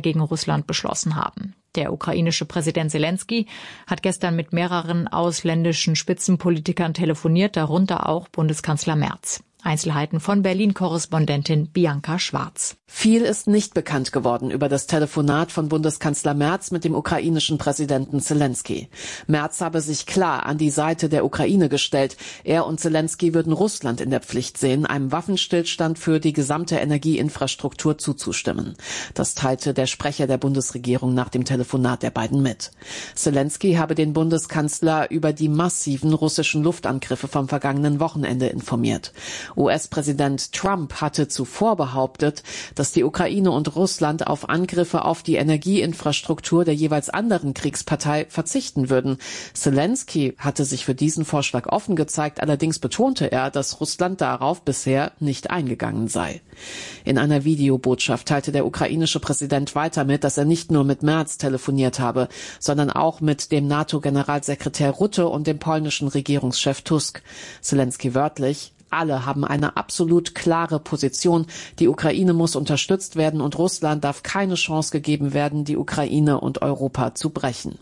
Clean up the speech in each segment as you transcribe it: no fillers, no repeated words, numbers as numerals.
gegen Russland beschlossen haben. Der ukrainische Präsident Selenskyj hat gestern mit mehreren ausländischen Spitzenpolitikern telefoniert, darunter auch Bundeskanzler Merz. Einzelheiten von Berlin-Korrespondentin Bianca Schwarz. Viel ist nicht bekannt geworden über das Telefonat von Bundeskanzler Merz mit dem ukrainischen Präsidenten Selenskyj. Merz habe sich klar an die Seite der Ukraine gestellt. Er und Selenskyj würden Russland in der Pflicht sehen, einem Waffenstillstand für die gesamte Energieinfrastruktur zuzustimmen. Das teilte der Sprecher der Bundesregierung nach dem Telefonat der beiden mit. Selenskyj habe den Bundeskanzler über die massiven russischen Luftangriffe vom vergangenen Wochenende informiert. US-Präsident Trump hatte zuvor behauptet, dass die Ukraine und Russland auf Angriffe auf die Energieinfrastruktur der jeweils anderen Kriegspartei verzichten würden. Selenskyj hatte sich für diesen Vorschlag offen gezeigt, allerdings betonte er, dass Russland darauf bisher nicht eingegangen sei. In einer Videobotschaft teilte der ukrainische Präsident weiter mit, dass er nicht nur mit Merz telefoniert habe, sondern auch mit dem NATO-Generalsekretär Rutte und dem polnischen Regierungschef Tusk. Selenskyj wörtlich: Alle haben eine absolut klare Position. Die Ukraine muss unterstützt werden und Russland darf keine Chance gegeben werden, die Ukraine und Europa zu brechen.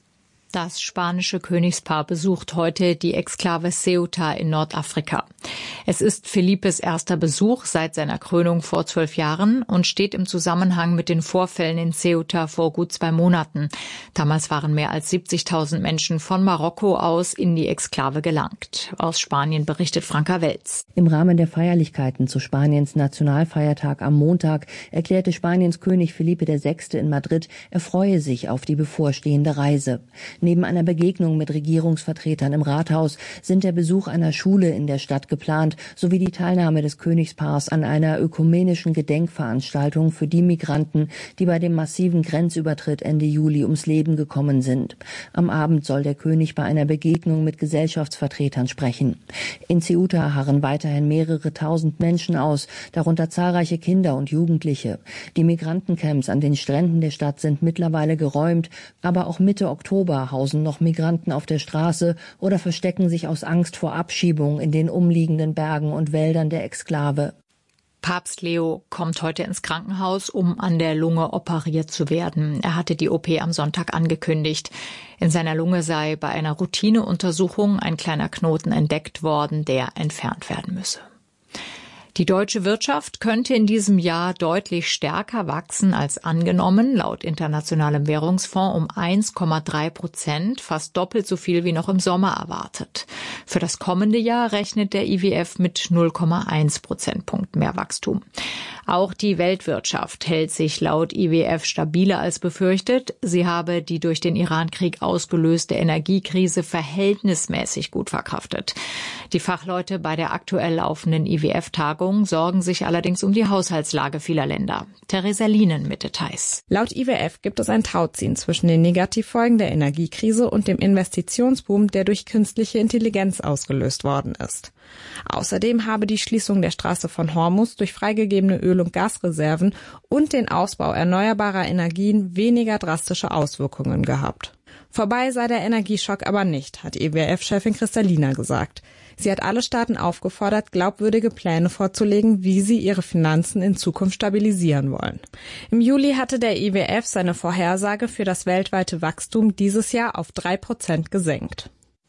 Das spanische Königspaar besucht heute die Exklave Ceuta in Nordafrika. Es ist Felipes erster Besuch seit seiner Krönung vor 12 Jahren und steht im Zusammenhang mit den Vorfällen in Ceuta vor gut 2 Monaten. Damals waren mehr als 70.000 Menschen von Marokko aus in die Exklave gelangt. Aus Spanien berichtet Franka Welz. Im Rahmen der Feierlichkeiten zu Spaniens Nationalfeiertag am Montag erklärte Spaniens König Felipe VI. In Madrid, er freue sich auf die bevorstehende Reise. Neben einer Begegnung mit Regierungsvertretern im Rathaus sind der Besuch einer Schule in der Stadt geplant, sowie die Teilnahme des Königspaars an einer ökumenischen Gedenkveranstaltung für die Migranten, die bei dem massiven Grenzübertritt Ende Juli ums Leben gekommen sind. Am Abend soll der König bei einer Begegnung mit Gesellschaftsvertretern sprechen. In Ceuta harren weiterhin mehrere tausend Menschen aus, darunter zahlreiche Kinder und Jugendliche. Die Migrantencamps an den Stränden der Stadt sind mittlerweile geräumt, aber auch Mitte Oktober hausen noch Migranten auf der Straße oder verstecken sich aus Angst vor Abschiebung in den umliegenden Bergen und Wäldern der Exklave. Papst Leo kommt heute ins Krankenhaus, um an der Lunge operiert zu werden. Er hatte die OP am Sonntag angekündigt. In seiner Lunge sei bei einer Routineuntersuchung ein kleiner Knoten entdeckt worden, der entfernt werden müsse. Die deutsche Wirtschaft könnte in diesem Jahr deutlich stärker wachsen als angenommen, laut Internationalem Währungsfonds um 1,3%, fast doppelt so viel wie noch im Sommer erwartet. Für das kommende Jahr rechnet der IWF mit 0,1 Prozentpunkt mehr Wachstum. Auch die Weltwirtschaft hält sich laut IWF stabiler als befürchtet. Sie habe die durch den Iran-Krieg ausgelöste Energiekrise verhältnismäßig gut verkraftet. Die Fachleute bei der aktuell laufenden IWF-Tagung sorgen sich allerdings um die Haushaltslage vieler Länder. Theresa Lienen mit Details. Laut IWF gibt es ein Tauziehen zwischen den Negativfolgen der Energiekrise und dem Investitionsboom, der durch künstliche Intelligenz ausgelöst worden ist. Außerdem habe die Schließung der Straße von Hormuz durch freigegebene Öl- und Gasreserven und den Ausbau erneuerbarer Energien weniger drastische Auswirkungen gehabt. Vorbei sei der Energieschock aber nicht, hat IWF-Chefin Kristalina gesagt. Sie hat alle Staaten aufgefordert, glaubwürdige Pläne vorzulegen, wie sie ihre Finanzen in Zukunft stabilisieren wollen. Im Juli hatte der IWF seine Vorhersage für das weltweite Wachstum dieses Jahr auf 3% gesenkt.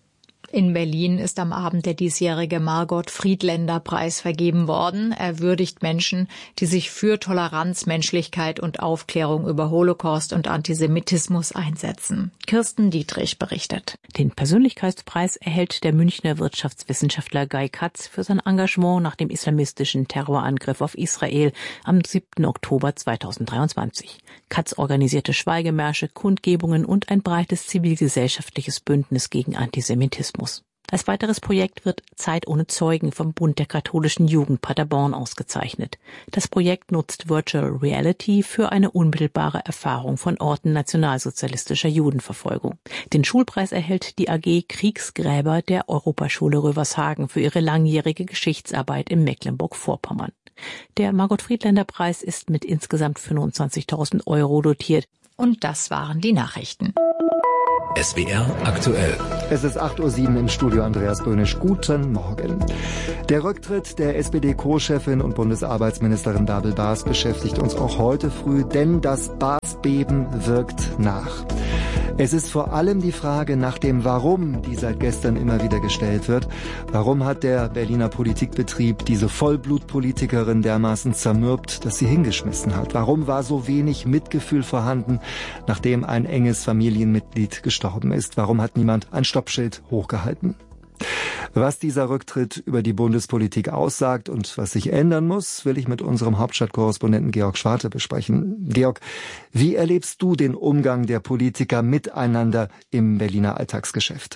In Berlin ist am Abend der diesjährige Margot-Friedländer-Preis vergeben worden. Er würdigt Menschen, die sich für Toleranz, Menschlichkeit und Aufklärung über Holocaust und Antisemitismus einsetzen. Kirsten Dietrich berichtet. Den Persönlichkeitspreis erhält der Münchner Wirtschaftswissenschaftler Guy Katz für sein Engagement nach dem islamistischen Terrorangriff auf Israel am 7. Oktober 2023. Katz organisierte Schweigemärsche, Kundgebungen und ein breites zivilgesellschaftliches Bündnis gegen Antisemitismus. Als weiteres Projekt wird Zeit ohne Zeugen vom Bund der katholischen Jugend Paderborn ausgezeichnet. Das Projekt nutzt Virtual Reality für eine unmittelbare Erfahrung von Orten nationalsozialistischer Judenverfolgung. Den Schulpreis erhält die AG Kriegsgräber der Europaschule Rövershagen für ihre langjährige Geschichtsarbeit in Mecklenburg-Vorpommern. Der Margot-Friedländer-Preis ist mit insgesamt 25.000 € dotiert. Und das waren die Nachrichten. SWR aktuell. Es ist 8:07 Uhr im Studio, Andreas Böhnisch. Guten Morgen. Der Rücktritt der SPD-Co-Chefin und Bundesarbeitsministerin Bärbel Baas beschäftigt uns auch heute früh, denn das Baas-Beben wirkt nach. Es ist vor allem die Frage nach dem Warum, die seit gestern immer wieder gestellt wird. Warum hat der Berliner Politikbetrieb diese Vollblutpolitikerin dermaßen zermürbt, dass sie hingeschmissen hat? Warum war so wenig Mitgefühl vorhanden, nachdem ein enges Familienmitglied gestorben ist? Warum hat niemand ein Stoppschild hochgehalten? Was dieser Rücktritt über die Bundespolitik aussagt und was sich ändern muss, will ich mit unserem Hauptstadtkorrespondenten Georg Schwarte besprechen. Georg, wie erlebst du den Umgang der Politiker miteinander im Berliner Alltagsgeschäft?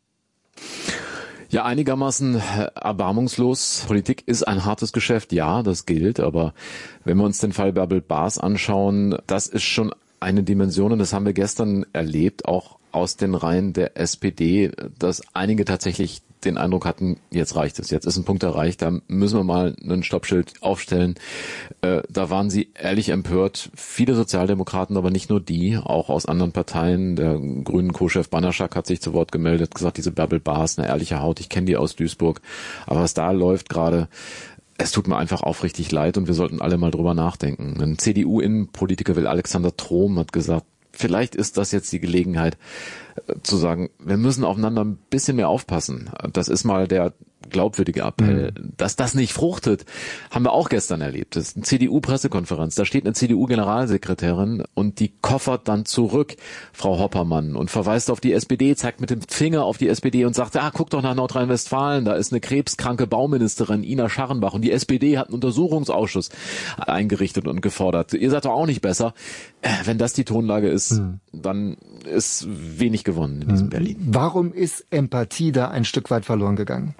Ja, einigermaßen erbarmungslos. Politik ist ein hartes Geschäft, ja, das gilt. Aber wenn wir uns den Fall Bärbel Baas anschauen, das ist schon eine Dimension, und das haben wir gestern erlebt, auch aus den Reihen der SPD, dass einige tatsächlich den Eindruck hatten, jetzt reicht es, jetzt ist ein Punkt erreicht, da müssen wir mal ein Stoppschild aufstellen. Da waren sie ehrlich empört. Viele Sozialdemokraten, aber nicht nur die, auch aus anderen Parteien. Der grünen Co-Chef Banaschak hat sich zu Wort gemeldet, gesagt, diese Bärbel Baas, eine ehrliche Haut, ich kenne die aus Duisburg. Aber was da läuft gerade, es tut mir einfach aufrichtig leid und wir sollten alle mal drüber nachdenken. Ein CDU-Innenpolitiker will Alexander Trom hat gesagt, vielleicht ist das jetzt die Gelegenheit zu sagen, wir müssen aufeinander ein bisschen mehr aufpassen. Das ist mal der glaubwürdige Appell. Dass das nicht fruchtet, haben wir auch gestern erlebt. Das ist eine CDU-Pressekonferenz. Da steht eine CDU-Generalsekretärin und die koffert dann zurück, Frau Hoppermann, und verweist auf die SPD, zeigt mit dem Finger auf die SPD und sagt, guck doch nach Nordrhein-Westfalen, da ist eine krebskranke Bauministerin, Ina Scharrenbach, und die SPD hat einen Untersuchungsausschuss eingerichtet und gefordert. Ihr seid doch auch nicht besser. Wenn das die Tonlage ist, dann ist wenig gewonnen in diesem Berlin. Warum ist Empathie da ein Stück weit verloren gegangen?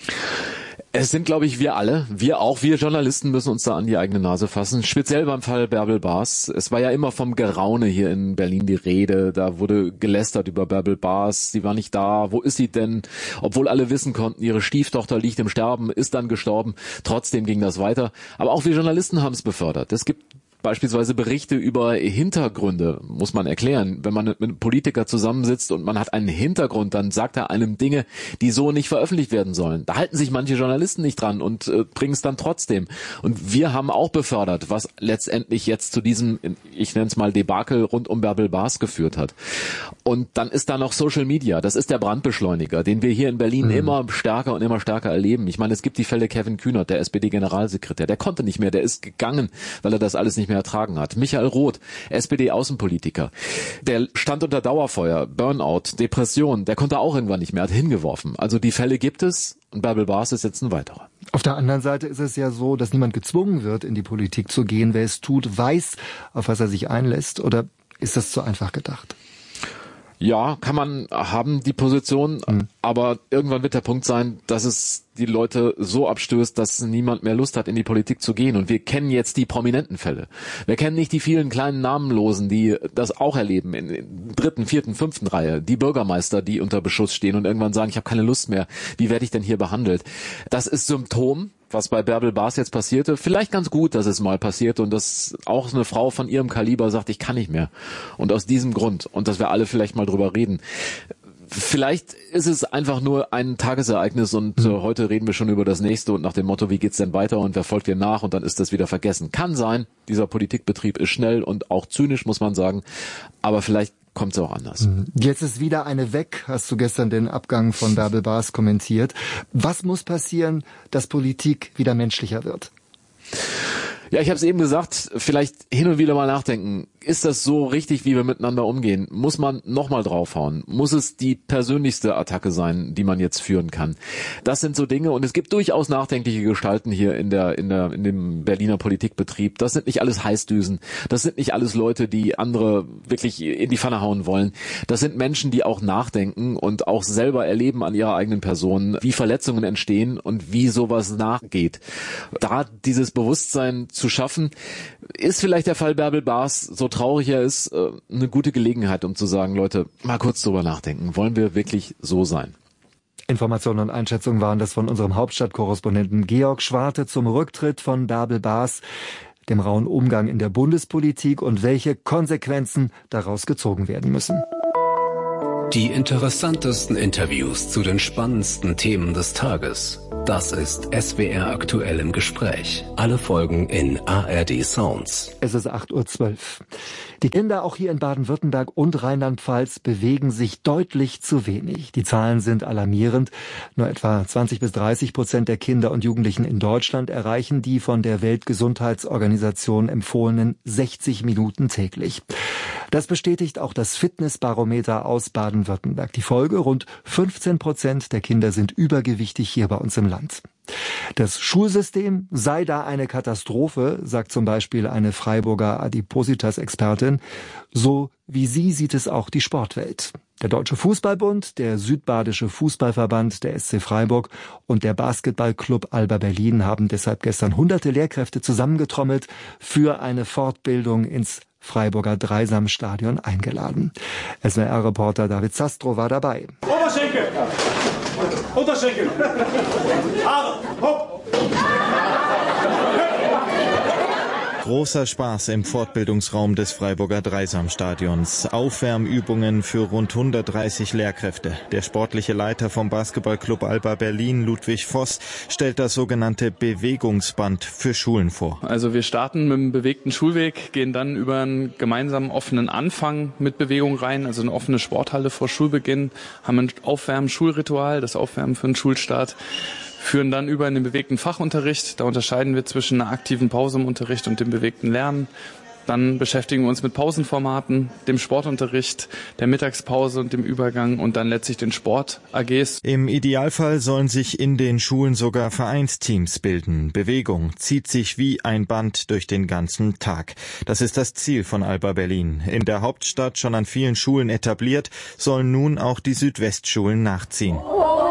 Es sind, glaube ich, wir alle, wir Journalisten müssen uns da an die eigene Nase fassen, speziell beim Fall Bärbel Baas. Es war ja immer vom Geraune hier in Berlin die Rede, da wurde gelästert über Bärbel Baas, sie war nicht da, wo ist sie denn? Obwohl alle wissen konnten, ihre Stieftochter liegt im Sterben, ist dann gestorben, trotzdem ging das weiter. Aber auch wir Journalisten haben es befördert. Es gibt beispielsweise Berichte über Hintergründe, muss man erklären. Wenn man mit einem Politiker zusammensitzt und man hat einen Hintergrund, dann sagt er einem Dinge, die so nicht veröffentlicht werden sollen. Da halten sich manche Journalisten nicht dran und bringen es dann trotzdem. Und wir haben auch befördert, was letztendlich jetzt zu diesem, ich nenne es mal Debakel rund um Bärbel Baas geführt hat. Und dann ist da noch Social Media. Das ist der Brandbeschleuniger, den wir hier in Berlin immer stärker erleben. Ich meine, es gibt die Fälle Kevin Kühnert, der SPD-Generalsekretär. Der konnte nicht mehr, der ist gegangen, weil er das alles nicht mehr ertragen hat. Michael Roth, SPD-Außenpolitiker, der stand unter Dauerfeuer, Burnout, Depression, der konnte auch irgendwann nicht mehr, hat hingeworfen. Also die Fälle gibt es und Bärbel Baas ist jetzt ein weiterer. Auf der anderen Seite ist es ja so, dass niemand gezwungen wird, in die Politik zu gehen. Wer es tut, weiß, auf was er sich einlässt. Oder ist das zu einfach gedacht? Ja, kann man haben, die Position, aber irgendwann wird der Punkt sein, dass es die Leute so abstößt, dass niemand mehr Lust hat, in die Politik zu gehen. Und wir kennen jetzt die prominenten Fälle. Wir kennen nicht die vielen kleinen Namenlosen, die das auch erleben, in 3., 4., 5. Reihe. Die Bürgermeister, die unter Beschuss stehen und irgendwann sagen, ich habe keine Lust mehr. Wie werde ich denn hier behandelt? Das ist Symptom, was bei Bärbel Baas jetzt passierte. Vielleicht ganz gut, dass es mal passierte und dass auch eine Frau von ihrem Kaliber sagt, ich kann nicht mehr. Und aus diesem Grund, und dass wir alle vielleicht mal drüber reden, vielleicht ist es einfach nur ein Tagesereignis und heute reden wir schon über das nächste und nach dem Motto, wie geht's denn weiter und wer folgt dir nach und dann ist das wieder vergessen. Kann sein, dieser Politikbetrieb ist schnell und auch zynisch, muss man sagen, aber vielleicht kommt es auch anders. Jetzt ist wieder eine weg, hast du gestern den Abgang von Bärbel Baas kommentiert. Was muss passieren, dass Politik wieder menschlicher wird? Ja, ich habe es eben gesagt, vielleicht hin und wieder mal nachdenken. Ist das so richtig, wie wir miteinander umgehen? Muss man nochmal draufhauen? Muss es die persönlichste Attacke sein, die man jetzt führen kann? Das sind so Dinge und es gibt durchaus nachdenkliche Gestalten hier in dem Berliner Politikbetrieb. Das sind nicht alles Heißdüsen. Das sind nicht alles Leute, die andere wirklich in die Pfanne hauen wollen. Das sind Menschen, die auch nachdenken und auch selber erleben an ihrer eigenen Person, wie Verletzungen entstehen und wie sowas nachgeht. Da dieses Bewusstsein zu schaffen, ist vielleicht der Fall Bärbel Baas, so traurig er ist, eine gute Gelegenheit, um zu sagen, Leute, mal kurz drüber nachdenken. Wollen wir wirklich so sein? Informationen und Einschätzungen waren das von unserem Hauptstadtkorrespondenten Georg Schwarte zum Rücktritt von Bärbel Baas, dem rauen Umgang in der Bundespolitik und welche Konsequenzen daraus gezogen werden müssen. Die interessantesten Interviews zu den spannendsten Themen des Tages. Das ist SWR aktuell im Gespräch. Alle Folgen in ARD Sounds. Es ist 8:12 Uhr. Die Kinder auch hier in Baden-Württemberg und Rheinland-Pfalz bewegen sich deutlich zu wenig. Die Zahlen sind alarmierend. Nur etwa 20-30% der Kinder und Jugendlichen in Deutschland erreichen die von der Weltgesundheitsorganisation empfohlenen 60 Minuten täglich. Das bestätigt auch das Fitnessbarometer aus Baden-Württemberg. Die Folge: rund 15% der Kinder sind übergewichtig hier bei uns im Land. Das Schulsystem sei da eine Katastrophe, sagt zum Beispiel eine Freiburger Adipositas-Expertin. So wie sie sieht es auch die Sportwelt. Der Deutsche Fußballbund, der Südbadische Fußballverband, der SC Freiburg und der Basketballclub Alba Berlin haben deshalb gestern hunderte Lehrkräfte zusammengetrommelt für eine Fortbildung ins Freiburger Dreisamstadion eingeladen. SWR-Reporter David Sastro war dabei. Oberschenkel! Unterschenkel! Haare! Hopp! Großer Spaß im Fortbildungsraum des Freiburger Dreisamstadions. Aufwärmübungen für rund 130 Lehrkräfte. Der sportliche Leiter vom Basketballclub Alba Berlin, Ludwig Voss, stellt das sogenannte Bewegungsband für Schulen vor. Also wir starten mit einem bewegten Schulweg, gehen dann über einen gemeinsamen offenen Anfang mit Bewegung rein, also eine offene Sporthalle vor Schulbeginn, haben ein Aufwärmen-Schulritual, das Aufwärmen für den Schulstart, führen dann über in den bewegten Fachunterricht. Da unterscheiden wir zwischen einer aktiven Pause im Unterricht und dem bewegten Lernen. Dann beschäftigen wir uns mit Pausenformaten, dem Sportunterricht, der Mittagspause und dem Übergang und dann letztlich den Sport-AGs. Im Idealfall sollen sich in den Schulen sogar Vereinsteams bilden. Bewegung zieht sich wie ein Band durch den ganzen Tag. Das ist das Ziel von Alba Berlin. In der Hauptstadt schon an vielen Schulen etabliert, sollen nun auch die Südwestschulen nachziehen.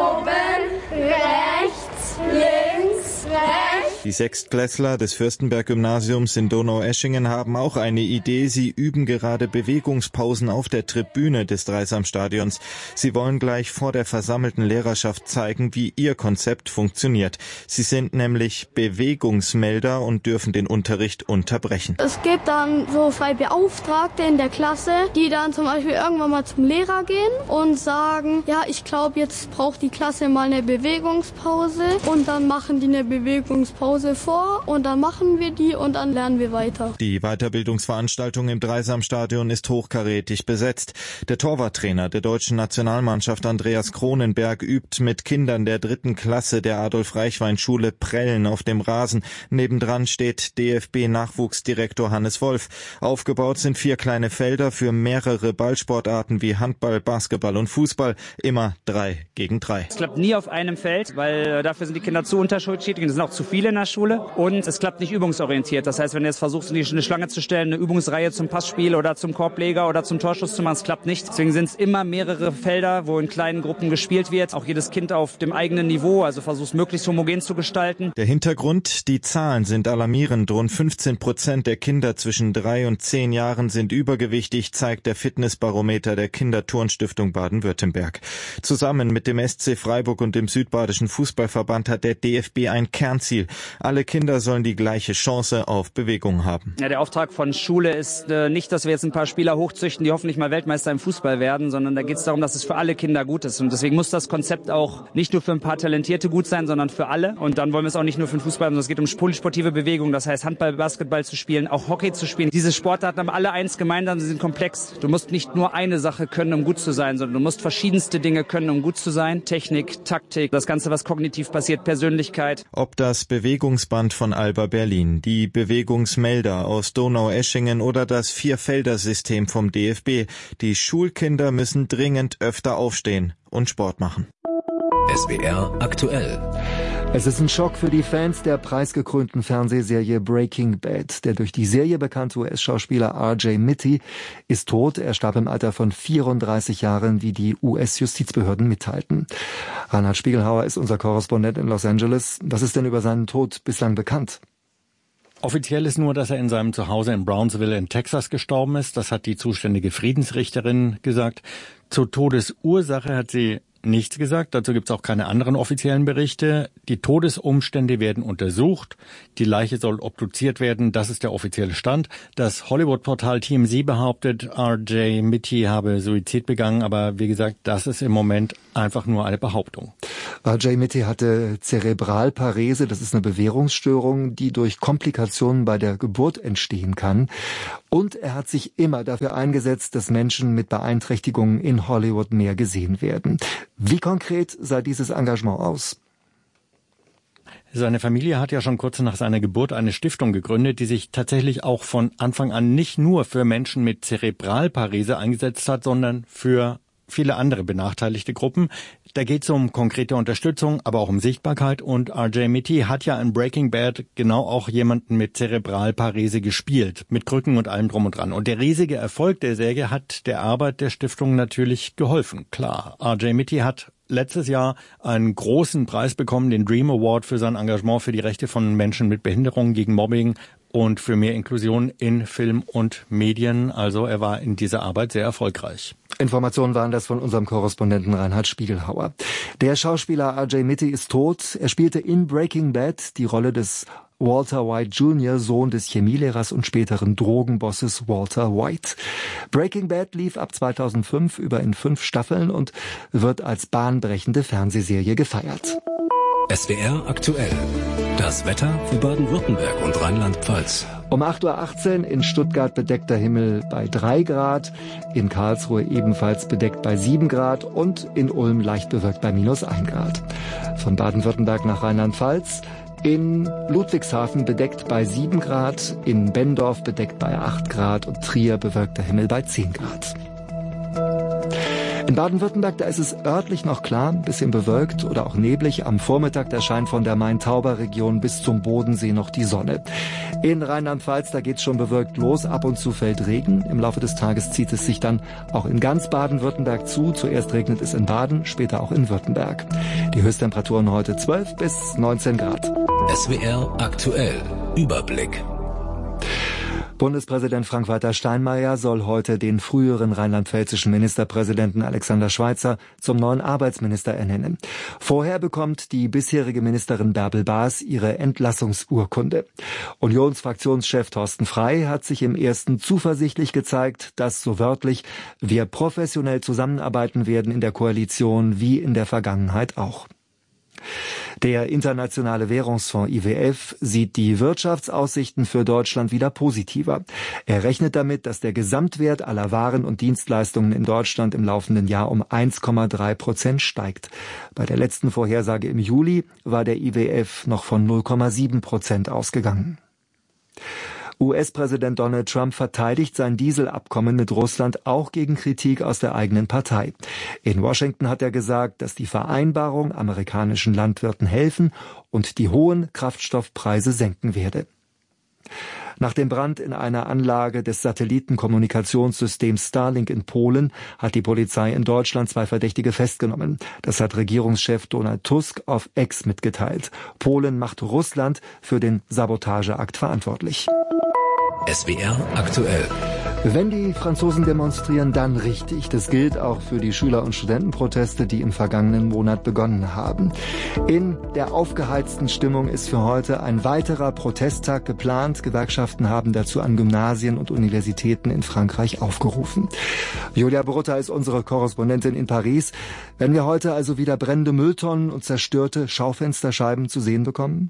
Die Sechstklässler des Fürstenberg-Gymnasiums in Donaueschingen haben auch eine Idee. Sie üben gerade Bewegungspausen auf der Tribüne des Dreisamstadions. Sie wollen gleich vor der versammelten Lehrerschaft zeigen, wie ihr Konzept funktioniert. Sie sind nämlich Bewegungsmelder und dürfen den Unterricht unterbrechen. Es gibt dann so zwei Beauftragte in der Klasse, die dann zum Beispiel irgendwann mal zum Lehrer gehen und sagen, ja, ich glaube, jetzt braucht die Klasse mal eine Bewegungspause, und dann machen die eine Bewegungspause vor und dann machen wir die und dann lernen wir weiter. Die Weiterbildungsveranstaltung im Dreisamstadion ist hochkarätig besetzt. Der Torwarttrainer der deutschen Nationalmannschaft Andreas Kronenberg übt mit Kindern der 3. Klasse der Adolf-Reichwein-Schule Prellen auf dem Rasen. Nebendran steht DFB-Nachwuchsdirektor Hannes Wolf. Aufgebaut sind 4 kleine Felder für mehrere Ballsportarten wie Handball, Basketball und Fußball. Immer 3 gegen 3. Es klappt nie auf einem Feld, weil dafür sind die Kinder zu unterschiedlich. Es sind auch zu viele in der Schule und es klappt nicht übungsorientiert. Das heißt, wenn du jetzt versuchst, eine Schlange zu stellen, eine Übungsreihe zum Passspiel oder zum Korbleger oder zum Torschuss zu machen, es klappt nicht. Deswegen sind es immer mehrere Felder, wo in kleinen Gruppen gespielt wird. Auch jedes Kind auf dem eigenen Niveau, also versuchst möglichst homogen zu gestalten. Der Hintergrund: die Zahlen sind alarmierend. Rund 15% der Kinder zwischen 3 und 10 Jahren sind übergewichtig, zeigt der Fitnessbarometer der Kinderturnstiftung Baden-Württemberg. Zusammen mit dem SC Freiburg und dem Südbadischen Fußballverband hat der DFB ein Kernziel. Alle Kinder sollen die gleiche Chance auf Bewegung haben. Ja, der Auftrag von Schule ist nicht, dass wir jetzt ein paar Spieler hochzüchten, die hoffentlich mal Weltmeister im Fußball werden, sondern da geht es darum, dass es für alle Kinder gut ist. Und deswegen muss das Konzept auch nicht nur für ein paar Talentierte gut sein, sondern für alle. Und dann wollen wir es auch nicht nur für den Fußball, sondern es geht um polysportive Bewegung. Das heißt, Handball, Basketball zu spielen, auch Hockey zu spielen. Diese Sportarten haben alle eins gemeinsam, sie sind komplex. Du musst nicht nur eine Sache können, um gut zu sein, sondern du musst verschiedenste Dinge können, um gut zu sein. Technik, Taktik, das Ganze, was kognitiv passiert, Persönlichkeit. Ob das Bewegungsband von Alba Berlin, die Bewegungsmelder aus Donaueschingen oder das 4-Felder-System vom DFB. Die Schulkinder müssen dringend öfter aufstehen und Sport machen. SWR aktuell. Es ist ein Schock für die Fans der preisgekrönten Fernsehserie Breaking Bad. Der durch die Serie bekannte US-Schauspieler R.J. Mitte ist tot. Er starb im Alter von 34 Jahren, wie die US-Justizbehörden mitteilten. Reinhard Spiegelhauer ist unser Korrespondent in Los Angeles. Was ist denn über seinen Tod bislang bekannt? Offiziell ist nur, dass er in seinem Zuhause in Brownsville in Texas gestorben ist. Das hat die zuständige Friedensrichterin gesagt. Zur Todesursache hat sie nichts gesagt. Dazu gibt es auch keine anderen offiziellen Berichte. Die Todesumstände werden untersucht. Die Leiche soll obduziert werden. Das ist der offizielle Stand. Das Hollywood-Portal TMZ behauptet, R.J. Mitte habe Suizid begangen. Aber wie gesagt, das ist im Moment einfach nur eine Behauptung. R.J. Mitte hatte Zerebralparese. Das ist eine Bewährungsstörung, die durch Komplikationen bei der Geburt entstehen kann. Und er hat sich immer dafür eingesetzt, dass Menschen mit Beeinträchtigungen in Hollywood mehr gesehen werden. Wie konkret sah dieses Engagement aus? Seine Familie hat ja schon kurz nach seiner Geburt eine Stiftung gegründet, die sich tatsächlich auch von Anfang an nicht nur für Menschen mit Zerebralparese eingesetzt hat, sondern für viele andere benachteiligte Gruppen. Da geht es um konkrete Unterstützung, aber auch um Sichtbarkeit. Und R.J. Mitte hat ja in Breaking Bad genau auch jemanden mit Zerebralparese gespielt, mit Krücken und allem drum und dran. Und der riesige Erfolg der Serie hat der Arbeit der Stiftung natürlich geholfen. Klar, R.J. Mitte hat letztes Jahr einen großen Preis bekommen, den Dream Award für sein Engagement für die Rechte von Menschen mit Behinderungen gegen Mobbing und für mehr Inklusion in Film und Medien. Also er war in dieser Arbeit sehr erfolgreich. Informationen waren das von unserem Korrespondenten Reinhard Spiegelhauer. Der Schauspieler R.J. Mitte ist tot. Er spielte in Breaking Bad die Rolle des Walter White Jr., Sohn des Chemielehrers und späteren Drogenbosses Walter White. Breaking Bad lief ab 2005 über in 5 Staffeln und wird als bahnbrechende Fernsehserie gefeiert. SWR aktuell. Das Wetter für Baden-Württemberg und Rheinland-Pfalz. Um 8.18 Uhr in Stuttgart bedeckter Himmel bei 3 Grad, in Karlsruhe ebenfalls bedeckt bei 7 Grad und in Ulm leicht bewölkt bei -1 Grad. Von Baden-Württemberg nach Rheinland-Pfalz. In Ludwigshafen bedeckt bei 7 Grad, in Benndorf bedeckt bei 8 Grad und Trier bewölkter Himmel bei 10 Grad. In Baden-Württemberg, da ist es örtlich noch klar, ein bisschen bewölkt oder auch neblig. Am Vormittag, da scheint von der Main-Tauber-Region bis zum Bodensee noch die Sonne. In Rheinland-Pfalz, da geht's schon bewölkt los, ab und zu fällt Regen. Im Laufe des Tages zieht es sich dann auch in ganz Baden-Württemberg zu. Zuerst regnet es in Baden, später auch in Württemberg. Die Höchsttemperaturen heute 12 bis 19 Grad. SWR aktuell. Überblick. Bundespräsident Frank-Walter Steinmeier soll heute den früheren rheinland-pfälzischen Ministerpräsidenten Alexander Schweitzer zum neuen Arbeitsminister ernennen. Vorher bekommt die bisherige Ministerin Bärbel Baas ihre Entlassungsurkunde. Unionsfraktionschef Thorsten Frey hat sich im ersten zuversichtlich gezeigt, dass, so wörtlich, wir professionell zusammenarbeiten werden in der Koalition wie in der Vergangenheit auch. Der Internationale Währungsfonds IWF sieht die Wirtschaftsaussichten für Deutschland wieder positiver. Er rechnet damit, dass der Gesamtwert aller Waren und Dienstleistungen in Deutschland im laufenden Jahr um 1,3% steigt. Bei der letzten Vorhersage im Juli war der IWF noch von 0,7% ausgegangen. US-Präsident Donald Trump verteidigt sein Dieselabkommen mit Russland auch gegen Kritik aus der eigenen Partei. In Washington hat er gesagt, dass die Vereinbarung amerikanischen Landwirten helfen und die hohen Kraftstoffpreise senken werde. Nach dem Brand in einer Anlage des Satellitenkommunikationssystems Starlink in Polen hat die Polizei in Deutschland 2 Verdächtige festgenommen. Das hat Regierungschef Donald Tusk auf X mitgeteilt. Polen macht Russland für den Sabotageakt verantwortlich. SWR aktuell. Wenn die Franzosen demonstrieren, dann richtig. Das gilt auch für die Schüler- und Studentenproteste, die im vergangenen Monat begonnen haben. In der aufgeheizten Stimmung ist für heute ein weiterer Protesttag geplant. Gewerkschaften haben dazu an Gymnasien und Universitäten in Frankreich aufgerufen. Julia Brutta ist unsere Korrespondentin in Paris. Werden wir heute also wieder brennende Mülltonnen und zerstörte Schaufensterscheiben zu sehen bekommen?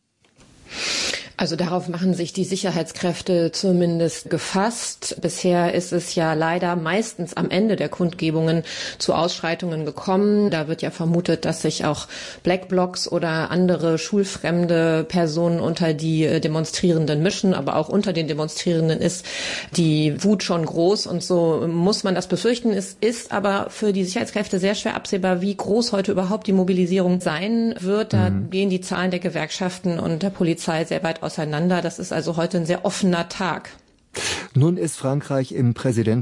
Also darauf machen sich die Sicherheitskräfte zumindest gefasst. Bisher ist es ja leider meistens am Ende der Kundgebungen zu Ausschreitungen gekommen. Da wird ja vermutet, dass sich auch Black Blocs oder andere schulfremde Personen unter die Demonstrierenden mischen. Aber auch unter den Demonstrierenden ist die Wut schon groß und so muss man das befürchten. Es ist aber für die Sicherheitskräfte sehr schwer absehbar, wie groß heute überhaupt die Mobilisierung sein wird. Da gehen die Zahlen der Gewerkschaften und der Polizei sehr weit auseinander. Das ist also heute ein sehr offener Tag. Nun ist Frankreich im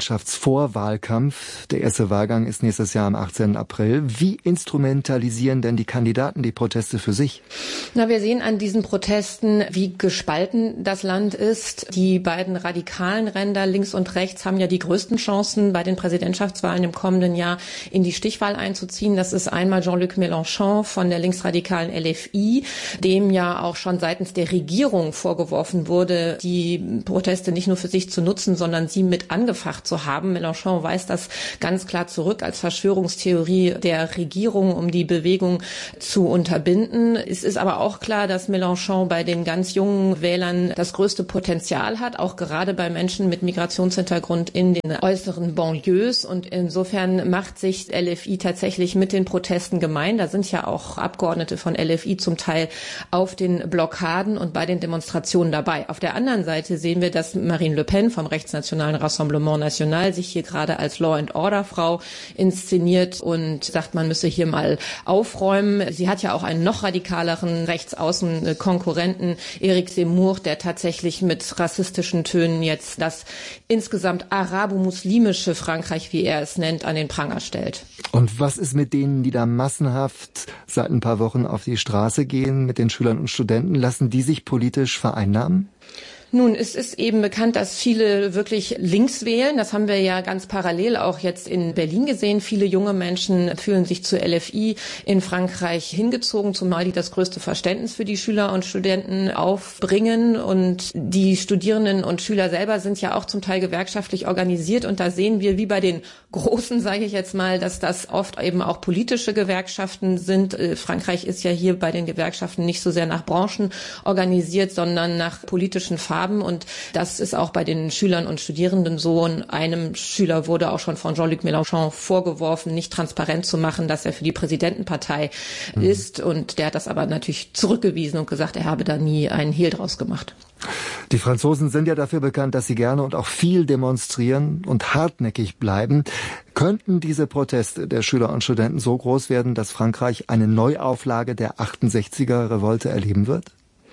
Präsidentschaftsvorwahlkampf. Der erste Wahlgang ist nächstes Jahr am 18. April. Wie instrumentalisieren denn die Kandidaten die Proteste für sich? Wir sehen an diesen Protesten, wie gespalten das Land ist. Die beiden radikalen Ränder links und rechts haben ja die größten Chancen, bei den Präsidentschaftswahlen im kommenden Jahr in die Stichwahl einzuziehen. Das ist einmal Jean-Luc Mélenchon von der linksradikalen LFI, dem ja auch schon seitens der Regierung vorgeworfen wurde, die Proteste nicht nur für sich zu nutzen, sondern sie mit angefacht zu haben. Mélenchon weist das ganz klar zurück als Verschwörungstheorie der Regierung, um die Bewegung zu unterbinden. Es ist aber auch klar, dass Mélenchon bei den ganz jungen Wählern das größte Potenzial hat, auch gerade bei Menschen mit Migrationshintergrund in den äußeren Banlieues. Und insofern macht sich LFI tatsächlich mit den Protesten gemein. Da sind ja auch Abgeordnete von LFI zum Teil auf den Blockaden und bei den Demonstrationen dabei. Auf der anderen Seite sehen wir, dass Marine Le Pen vom rechtsnationalen Rassemblement National sich hier gerade als Law-and-Order-Frau inszeniert und sagt, man müsse hier mal aufräumen. Sie hat ja auch einen noch radikaleren Rechtsaußen-Konkurrenten, Éric Zemmour, der tatsächlich mit rassistischen Tönen jetzt das insgesamt arabo-muslimische Frankreich, wie er es nennt, an den Pranger stellt. Und was ist mit denen, die da massenhaft seit ein paar Wochen auf die Straße gehen, mit den Schülern und Studenten? Lassen die sich politisch vereinnahmen? Nun, es ist eben bekannt, dass viele wirklich links wählen. Das haben wir ja ganz parallel auch jetzt in Berlin gesehen. Viele junge Menschen fühlen sich zur LFI in Frankreich hingezogen, zumal die das größte Verständnis für die Schüler und Studenten aufbringen. Und die Studierenden und Schüler selber sind ja auch zum Teil gewerkschaftlich organisiert. Und da sehen wir, wie bei den Großen, sage ich jetzt mal, dass das oft eben auch politische Gewerkschaften sind. Frankreich ist ja hier bei den Gewerkschaften nicht so sehr nach Branchen organisiert, sondern nach politischen Farben. Und das ist auch bei den Schülern und Studierenden so. Und einem Schüler wurde auch schon von Jean-Luc Mélenchon vorgeworfen, nicht transparent zu machen, dass er für die Präsidentenpartei ist. Und der hat das aber natürlich zurückgewiesen und gesagt, er habe da nie einen Hehl draus gemacht. Die Franzosen sind ja dafür bekannt, dass sie gerne und auch viel demonstrieren und hartnäckig bleiben. Könnten diese Proteste der Schüler und Studenten so groß werden, dass Frankreich eine Neuauflage der 68er-Revolte erleben wird?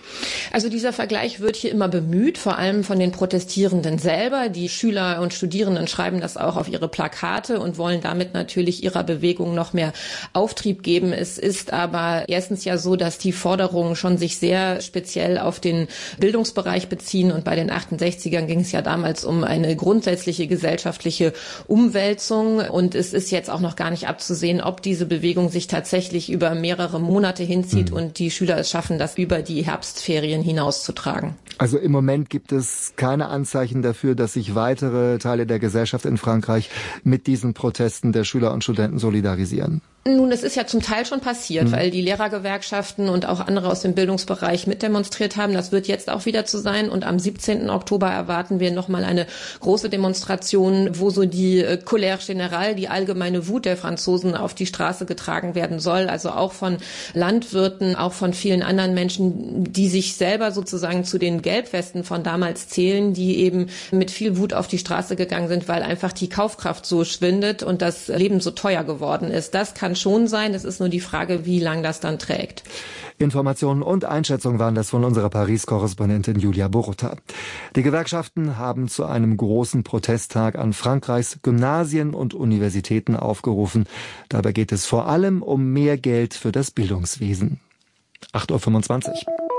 Also dieser Vergleich wird hier immer bemüht, vor allem von den Protestierenden selber. Die Schüler und Studierenden schreiben das auch auf ihre Plakate und wollen damit natürlich ihrer Bewegung noch mehr Auftrieb geben. Es ist aber erstens ja so, dass die Forderungen schon sich sehr speziell auf den Bildungsbereich beziehen. Und bei den 68ern ging es ja damals um eine grundsätzliche gesellschaftliche Umwälzung. Und es ist jetzt auch noch gar nicht abzusehen, ob diese Bewegung sich tatsächlich über mehrere Monate hinzieht und die Schüler es schaffen, das über die Herbstferien hinauszutragen. Also im Moment gibt es keine Anzeichen dafür, dass sich weitere Teile der Gesellschaft in Frankreich mit diesen Protesten der Schüler und Studenten solidarisieren. Nun, es ist ja zum Teil schon passiert, weil die Lehrergewerkschaften und auch andere aus dem Bildungsbereich mitdemonstriert haben. Das wird jetzt auch wieder so sein. Und am 17. Oktober erwarten wir nochmal eine große Demonstration, wo so die Colère Générale, die allgemeine Wut der Franzosen auf die Straße getragen werden soll. Also auch von Landwirten, auch von vielen anderen Menschen, die sich selber sozusagen zu den Gelbwesten von damals zählen, die eben mit viel Wut auf die Straße gegangen sind, weil einfach die Kaufkraft so schwindet und das Leben so teuer geworden ist. Das kann schon sein. Es ist nur die Frage, wie lang das dann trägt. Informationen und Einschätzungen waren das von unserer Paris-Korrespondentin Julia Borota. Die Gewerkschaften haben zu einem großen Protesttag an Frankreichs Gymnasien und Universitäten aufgerufen. Dabei geht es vor allem um mehr Geld für das Bildungswesen. 8.25 Uhr.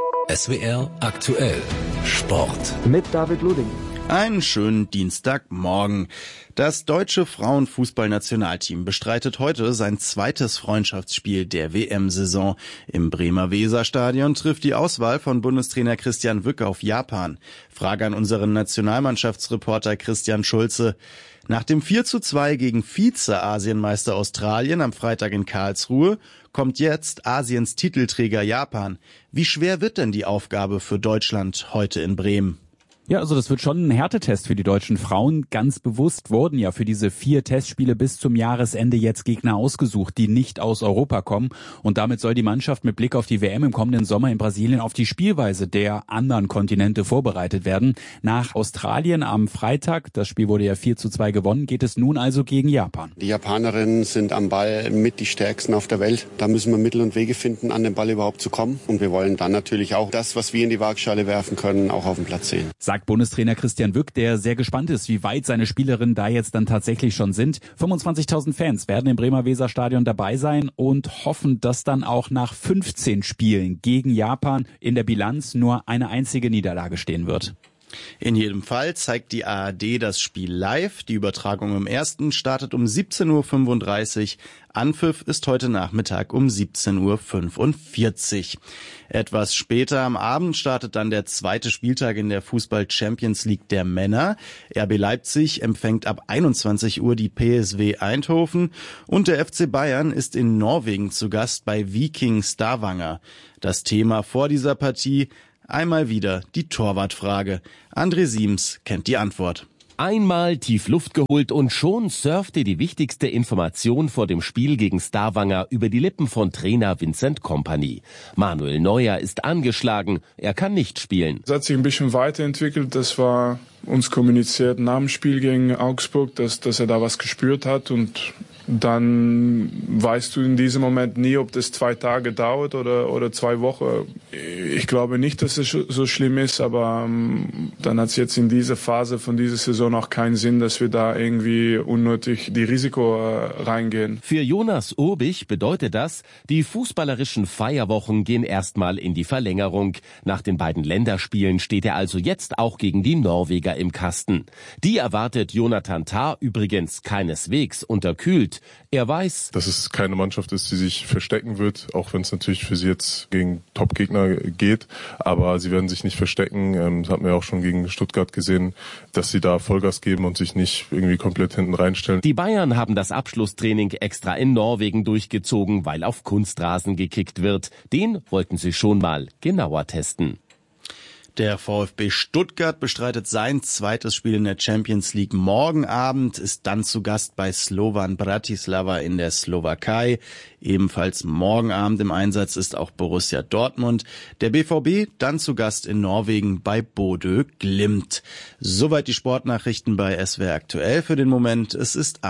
SWR aktuell Sport. Mit David Luding. Einen schönen Dienstagmorgen. Das deutsche Frauenfußballnationalteam bestreitet heute sein zweites Freundschaftsspiel der WM-Saison. Im Bremer Weserstadion trifft die Auswahl von Bundestrainer Christian Wück auf Japan. Frage an unseren Nationalmannschaftsreporter Christian Schulze. Nach dem 4:2 gegen Vize-Asienmeister Australien am Freitag in Karlsruhe kommt jetzt Asiens Titelträger Japan. Wie schwer wird denn die Aufgabe für Deutschland heute in Bremen? Ja, also das wird schon ein Härtetest für die deutschen Frauen. Ganz bewusst wurden ja für diese 4 Testspiele bis zum Jahresende jetzt Gegner ausgesucht, die nicht aus Europa kommen. Und damit soll die Mannschaft mit Blick auf die WM im kommenden Sommer in Brasilien auf die Spielweise der anderen Kontinente vorbereitet werden. Nach Australien am Freitag, das Spiel wurde ja 4:2 gewonnen, geht es nun also gegen Japan. Die Japanerinnen sind am Ball mit die stärksten auf der Welt. Da müssen wir Mittel und Wege finden, an den Ball überhaupt zu kommen. Und wir wollen dann natürlich auch das, was wir in die Waagschale werfen können, auch auf dem Platz sehen. Sagt sagt Bundestrainer Christian Wück, der sehr gespannt ist, wie weit seine Spielerinnen da jetzt dann tatsächlich schon sind. 25.000 Fans werden im Bremer Weserstadion dabei sein und hoffen, dass dann auch nach 15 Spielen gegen Japan in der Bilanz nur eine einzige Niederlage stehen wird. In jedem Fall zeigt die ARD das Spiel live. Die Übertragung im ersten startet um 17.35 Uhr. Anpfiff ist heute Nachmittag um 17.45 Uhr. Etwas später am Abend startet dann der zweite Spieltag in der Fußball-Champions League der Männer. RB Leipzig empfängt ab 21 Uhr die PSV Eindhoven und der FC Bayern ist in Norwegen zu Gast bei Viking Stavanger. Das Thema vor dieser Partie: einmal wieder die Torwartfrage. André Siems kennt die Antwort. Einmal tief Luft geholt und schon surfte die wichtigste Information vor dem Spiel gegen Stavanger über die Lippen von Trainer Vincent Kompany. Manuel Neuer ist angeschlagen, er kann nicht spielen. Es hat sich ein bisschen weiterentwickelt, das war uns kommuniziert nach dem Spiel gegen Augsburg, dass er da was gespürt hat, und dann weißt du in diesem Moment nie, ob das 2 Tage dauert oder 2 Wochen. Ich glaube nicht, dass es so schlimm ist, aber dann hat es jetzt in dieser Phase von dieser Saison auch keinen Sinn, dass wir da irgendwie unnötig die Risiko reingehen. Für Jonas Urbich bedeutet das, die fußballerischen Feierwochen gehen erstmal in die Verlängerung. Nach den beiden Länderspielen steht er also jetzt auch gegen die Norweger im Kasten. Die erwartet Jonathan Tah übrigens keineswegs unterkühlt. Er weiß, dass es keine Mannschaft ist, die sich verstecken wird, auch wenn es natürlich für sie jetzt gegen Top-Gegner geht. Aber sie werden sich nicht verstecken. Das hat man ja auch schon gegen Stuttgart gesehen, dass sie da Vollgas geben und sich nicht irgendwie komplett hinten reinstellen. Die Bayern haben das Abschlusstraining extra in Norwegen durchgezogen, weil auf Kunstrasen gekickt wird. Den wollten sie schon mal genauer testen. Der VfB Stuttgart bestreitet sein zweites Spiel in der Champions League morgen Abend, ist dann zu Gast bei Slovan Bratislava in der Slowakei. Ebenfalls morgen Abend im Einsatz ist auch Borussia Dortmund. Der BVB dann zu Gast in Norwegen bei Bodø Glimt. Soweit die Sportnachrichten bei SWR aktuell für den Moment. Es ist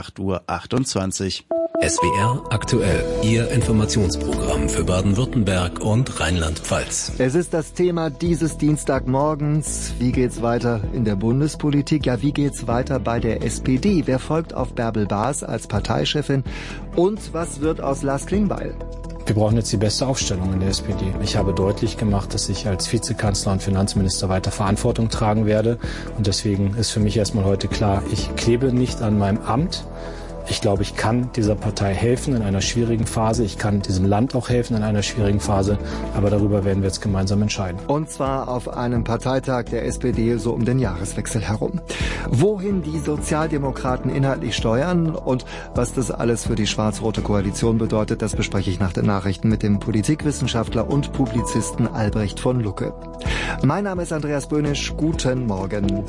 8:28 Uhr. SWR aktuell, Ihr Informationsprogramm für Baden-Württemberg und Rheinland-Pfalz. Es ist das Thema dieses Dienstagmorgens. Wie geht's weiter in der Bundespolitik? Ja, wie geht's weiter bei der SPD? Wer folgt auf Bärbel Baas als Parteichefin? Und was wird aus Lars Klingbeil? Wir brauchen jetzt die beste Aufstellung in der SPD. Ich habe deutlich gemacht, dass ich als Vizekanzler und Finanzminister weiter Verantwortung tragen werde. Und deswegen ist für mich erstmal heute klar, ich klebe nicht an meinem Amt. Ich glaube, ich kann dieser Partei helfen in einer schwierigen Phase. Ich kann diesem Land auch helfen in einer schwierigen Phase. Aber darüber werden wir jetzt gemeinsam entscheiden. Und zwar auf einem Parteitag der SPD so um den Jahreswechsel herum. Wohin die Sozialdemokraten inhaltlich steuern und was das alles für die schwarz-rote Koalition bedeutet, das bespreche ich nach den Nachrichten mit dem Politikwissenschaftler und Publizisten Albrecht von Lucke. Mein Name ist Andreas Böhnisch. Guten Morgen.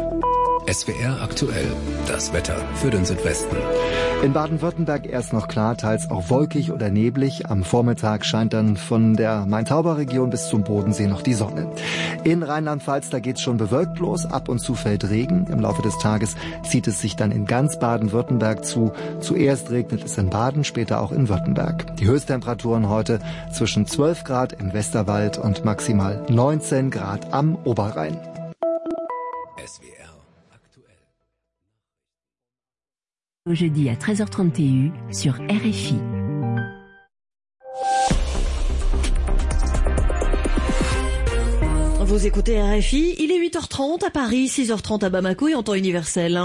SWR aktuell, das Wetter für den Südwesten. In Baden-Württemberg erst noch klar, teils auch wolkig oder neblig. Am Vormittag scheint dann von der Main-Tauber-Region bis zum Bodensee noch die Sonne. In Rheinland-Pfalz, da geht's schon bewölkt los. Ab und zu fällt Regen. Im Laufe des Tages zieht es sich dann in ganz Baden-Württemberg zu. Zuerst regnet es in Baden, später auch in Württemberg. Die Höchsttemperaturen heute zwischen 12 Grad im Westerwald und maximal 19 Grad am Oberrhein. Jeudi à 13h30 TU sur RFI. Vous écoutez RFI, il est 8h30 à Paris, 6h30 à Bamako et en temps universel.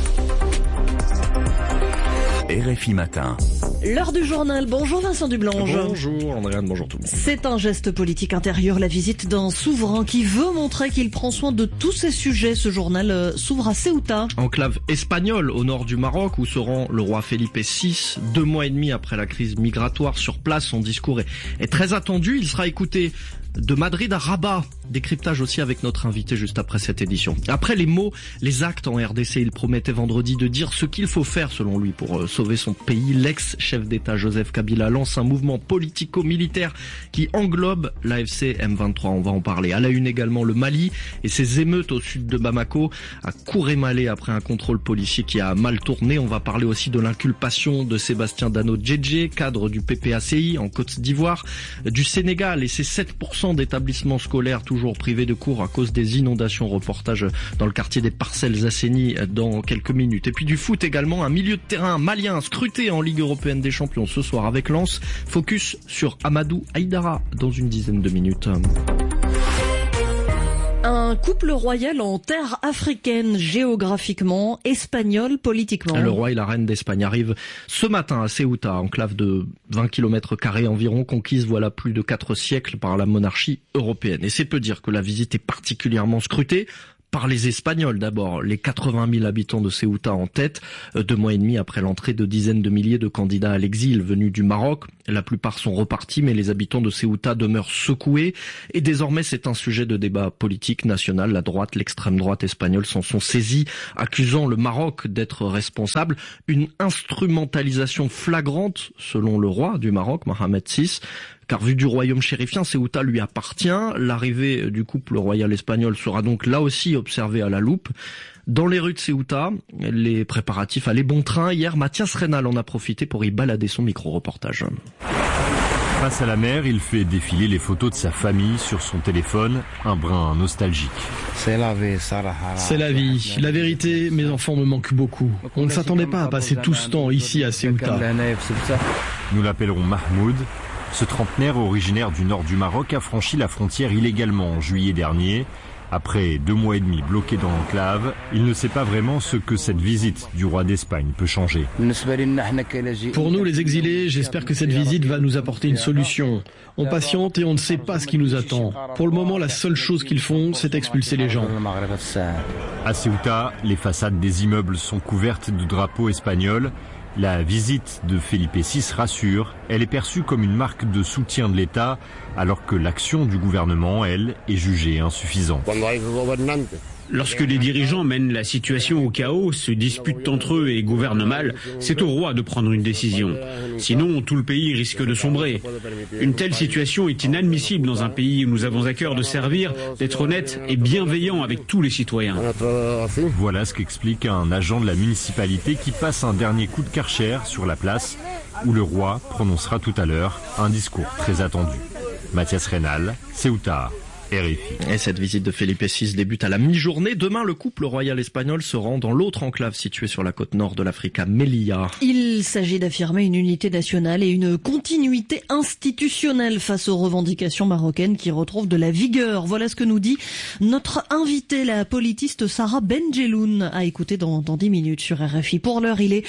RFI Matin. L'heure du journal. Bonjour Vincent Dublange. Bonjour Andréane, bonjour tout le monde. C'est un geste politique intérieur, la visite d'un souverain qui veut montrer qu'il prend soin de tous ces sujets. Ce journal s'ouvre à Ceuta. Enclave espagnole au nord du Maroc où se rend le roi Felipe VI. 2 mois et demi après la crise migratoire sur place, son discours est très attendu. Il sera écouté de Madrid à Rabat. Décryptage aussi avec notre invité juste après cette édition. Après les mots, les actes en RDC, il promettait vendredi de dire ce qu'il faut faire selon lui pour sauver son pays. L'ex-chef d'État Joseph Kabila lance un mouvement politico-militaire qui englobe l'AFC M23. On va en parler. À la une également le Mali et ses émeutes au sud de Bamako à Kourémalé après un contrôle policier qui a mal tourné. On va parler aussi de l'inculpation de Sébastien Dano Djedje, cadre du PPACI en Côte d'Ivoire, du Sénégal et ses 7% 40% d'établissements scolaires toujours privés de cours à cause des inondations. Reportage dans le quartier des Parcelles Assainies dans quelques minutes. Et puis du foot également, un milieu de terrain malien scruté en Ligue européenne des champions ce soir avec Lens. Focus sur Amadou Haïdara dans une dizaine de minutes. Un couple royal en terre africaine, géographiquement, espagnol politiquement. Le roi et la reine d'Espagne arrivent ce matin à Ceuta, enclave de 20 km² environ, conquise voilà plus de 4 siècles par la monarchie européenne. Et c'est peu dire que la visite est particulièrement scrutée par les Espagnols d'abord, les 80 000 habitants de Ceuta en tête, 2 mois et demi après l'entrée de dizaines de milliers de candidats à l'exil venus du Maroc. La plupart sont repartis, mais les habitants de Ceuta demeurent secoués. Et désormais, c'est un sujet de débat politique national. La droite, l'extrême droite espagnole s'en sont saisis, accusant le Maroc d'être responsable. Une instrumentalisation flagrante, selon le roi du Maroc, Mohamed VI. Car vu du royaume chérifien, Ceuta lui appartient. L'arrivée du couple royal espagnol sera donc là aussi observée à la loupe. Dans les rues de Ceuta, les préparatifs allaient bon train. Hier, Mathias Reynal en a profité pour y balader son micro-reportage. Face à la mer, il fait défiler les photos de sa famille sur son téléphone, un brin nostalgique. C'est la vie. La vérité, mes enfants me manquent beaucoup. On ne s'attendait pas à passer tout ce temps ici à Ceuta. Nous l'appellerons Mahmoud. Ce trentenaire originaire du nord du Maroc a franchi la frontière illégalement en juillet dernier. Après 2 mois et demi bloqué dans l'enclave, il ne sait pas vraiment ce que cette visite du roi d'Espagne peut changer. Pour nous les exilés, j'espère que cette visite va nous apporter une solution. On patiente et on ne sait pas ce qui nous attend. Pour le moment, la seule chose qu'ils font, c'est expulser les gens. À Ceuta, les façades des immeubles sont couvertes de drapeaux espagnols. La visite de Felipe VI rassure, elle est perçue comme une marque de soutien de l'État, alors que l'action du gouvernement, elle, est jugée insuffisante. Lorsque les dirigeants mènent la situation au chaos, se disputent entre eux et gouvernent mal, c'est au roi de prendre une décision. Sinon, tout le pays risque de sombrer. Une telle situation est inadmissible dans un pays où nous avons à cœur de servir, d'être honnête et bienveillant avec tous les citoyens. Voilà ce qu'explique un agent de la municipalité qui passe un dernier coup de Karcher sur la place où le roi prononcera tout à l'heure un discours très attendu. Mathias Reynal, Ceuta. RFI. Et cette visite de Felipe VI débute à la mi-journée. Demain, le couple royal espagnol se rend dans l'autre enclave située sur la côte nord de l'Afrique, à Melilla. Il s'agit d'affirmer une unité nationale et une continuité institutionnelle face aux revendications marocaines qui retrouvent de la vigueur. Voilà ce que nous dit notre invitée, la politiste Sarah Benjeloun, à écouter dans 10 minutes sur RFI. Pour l'heure, il est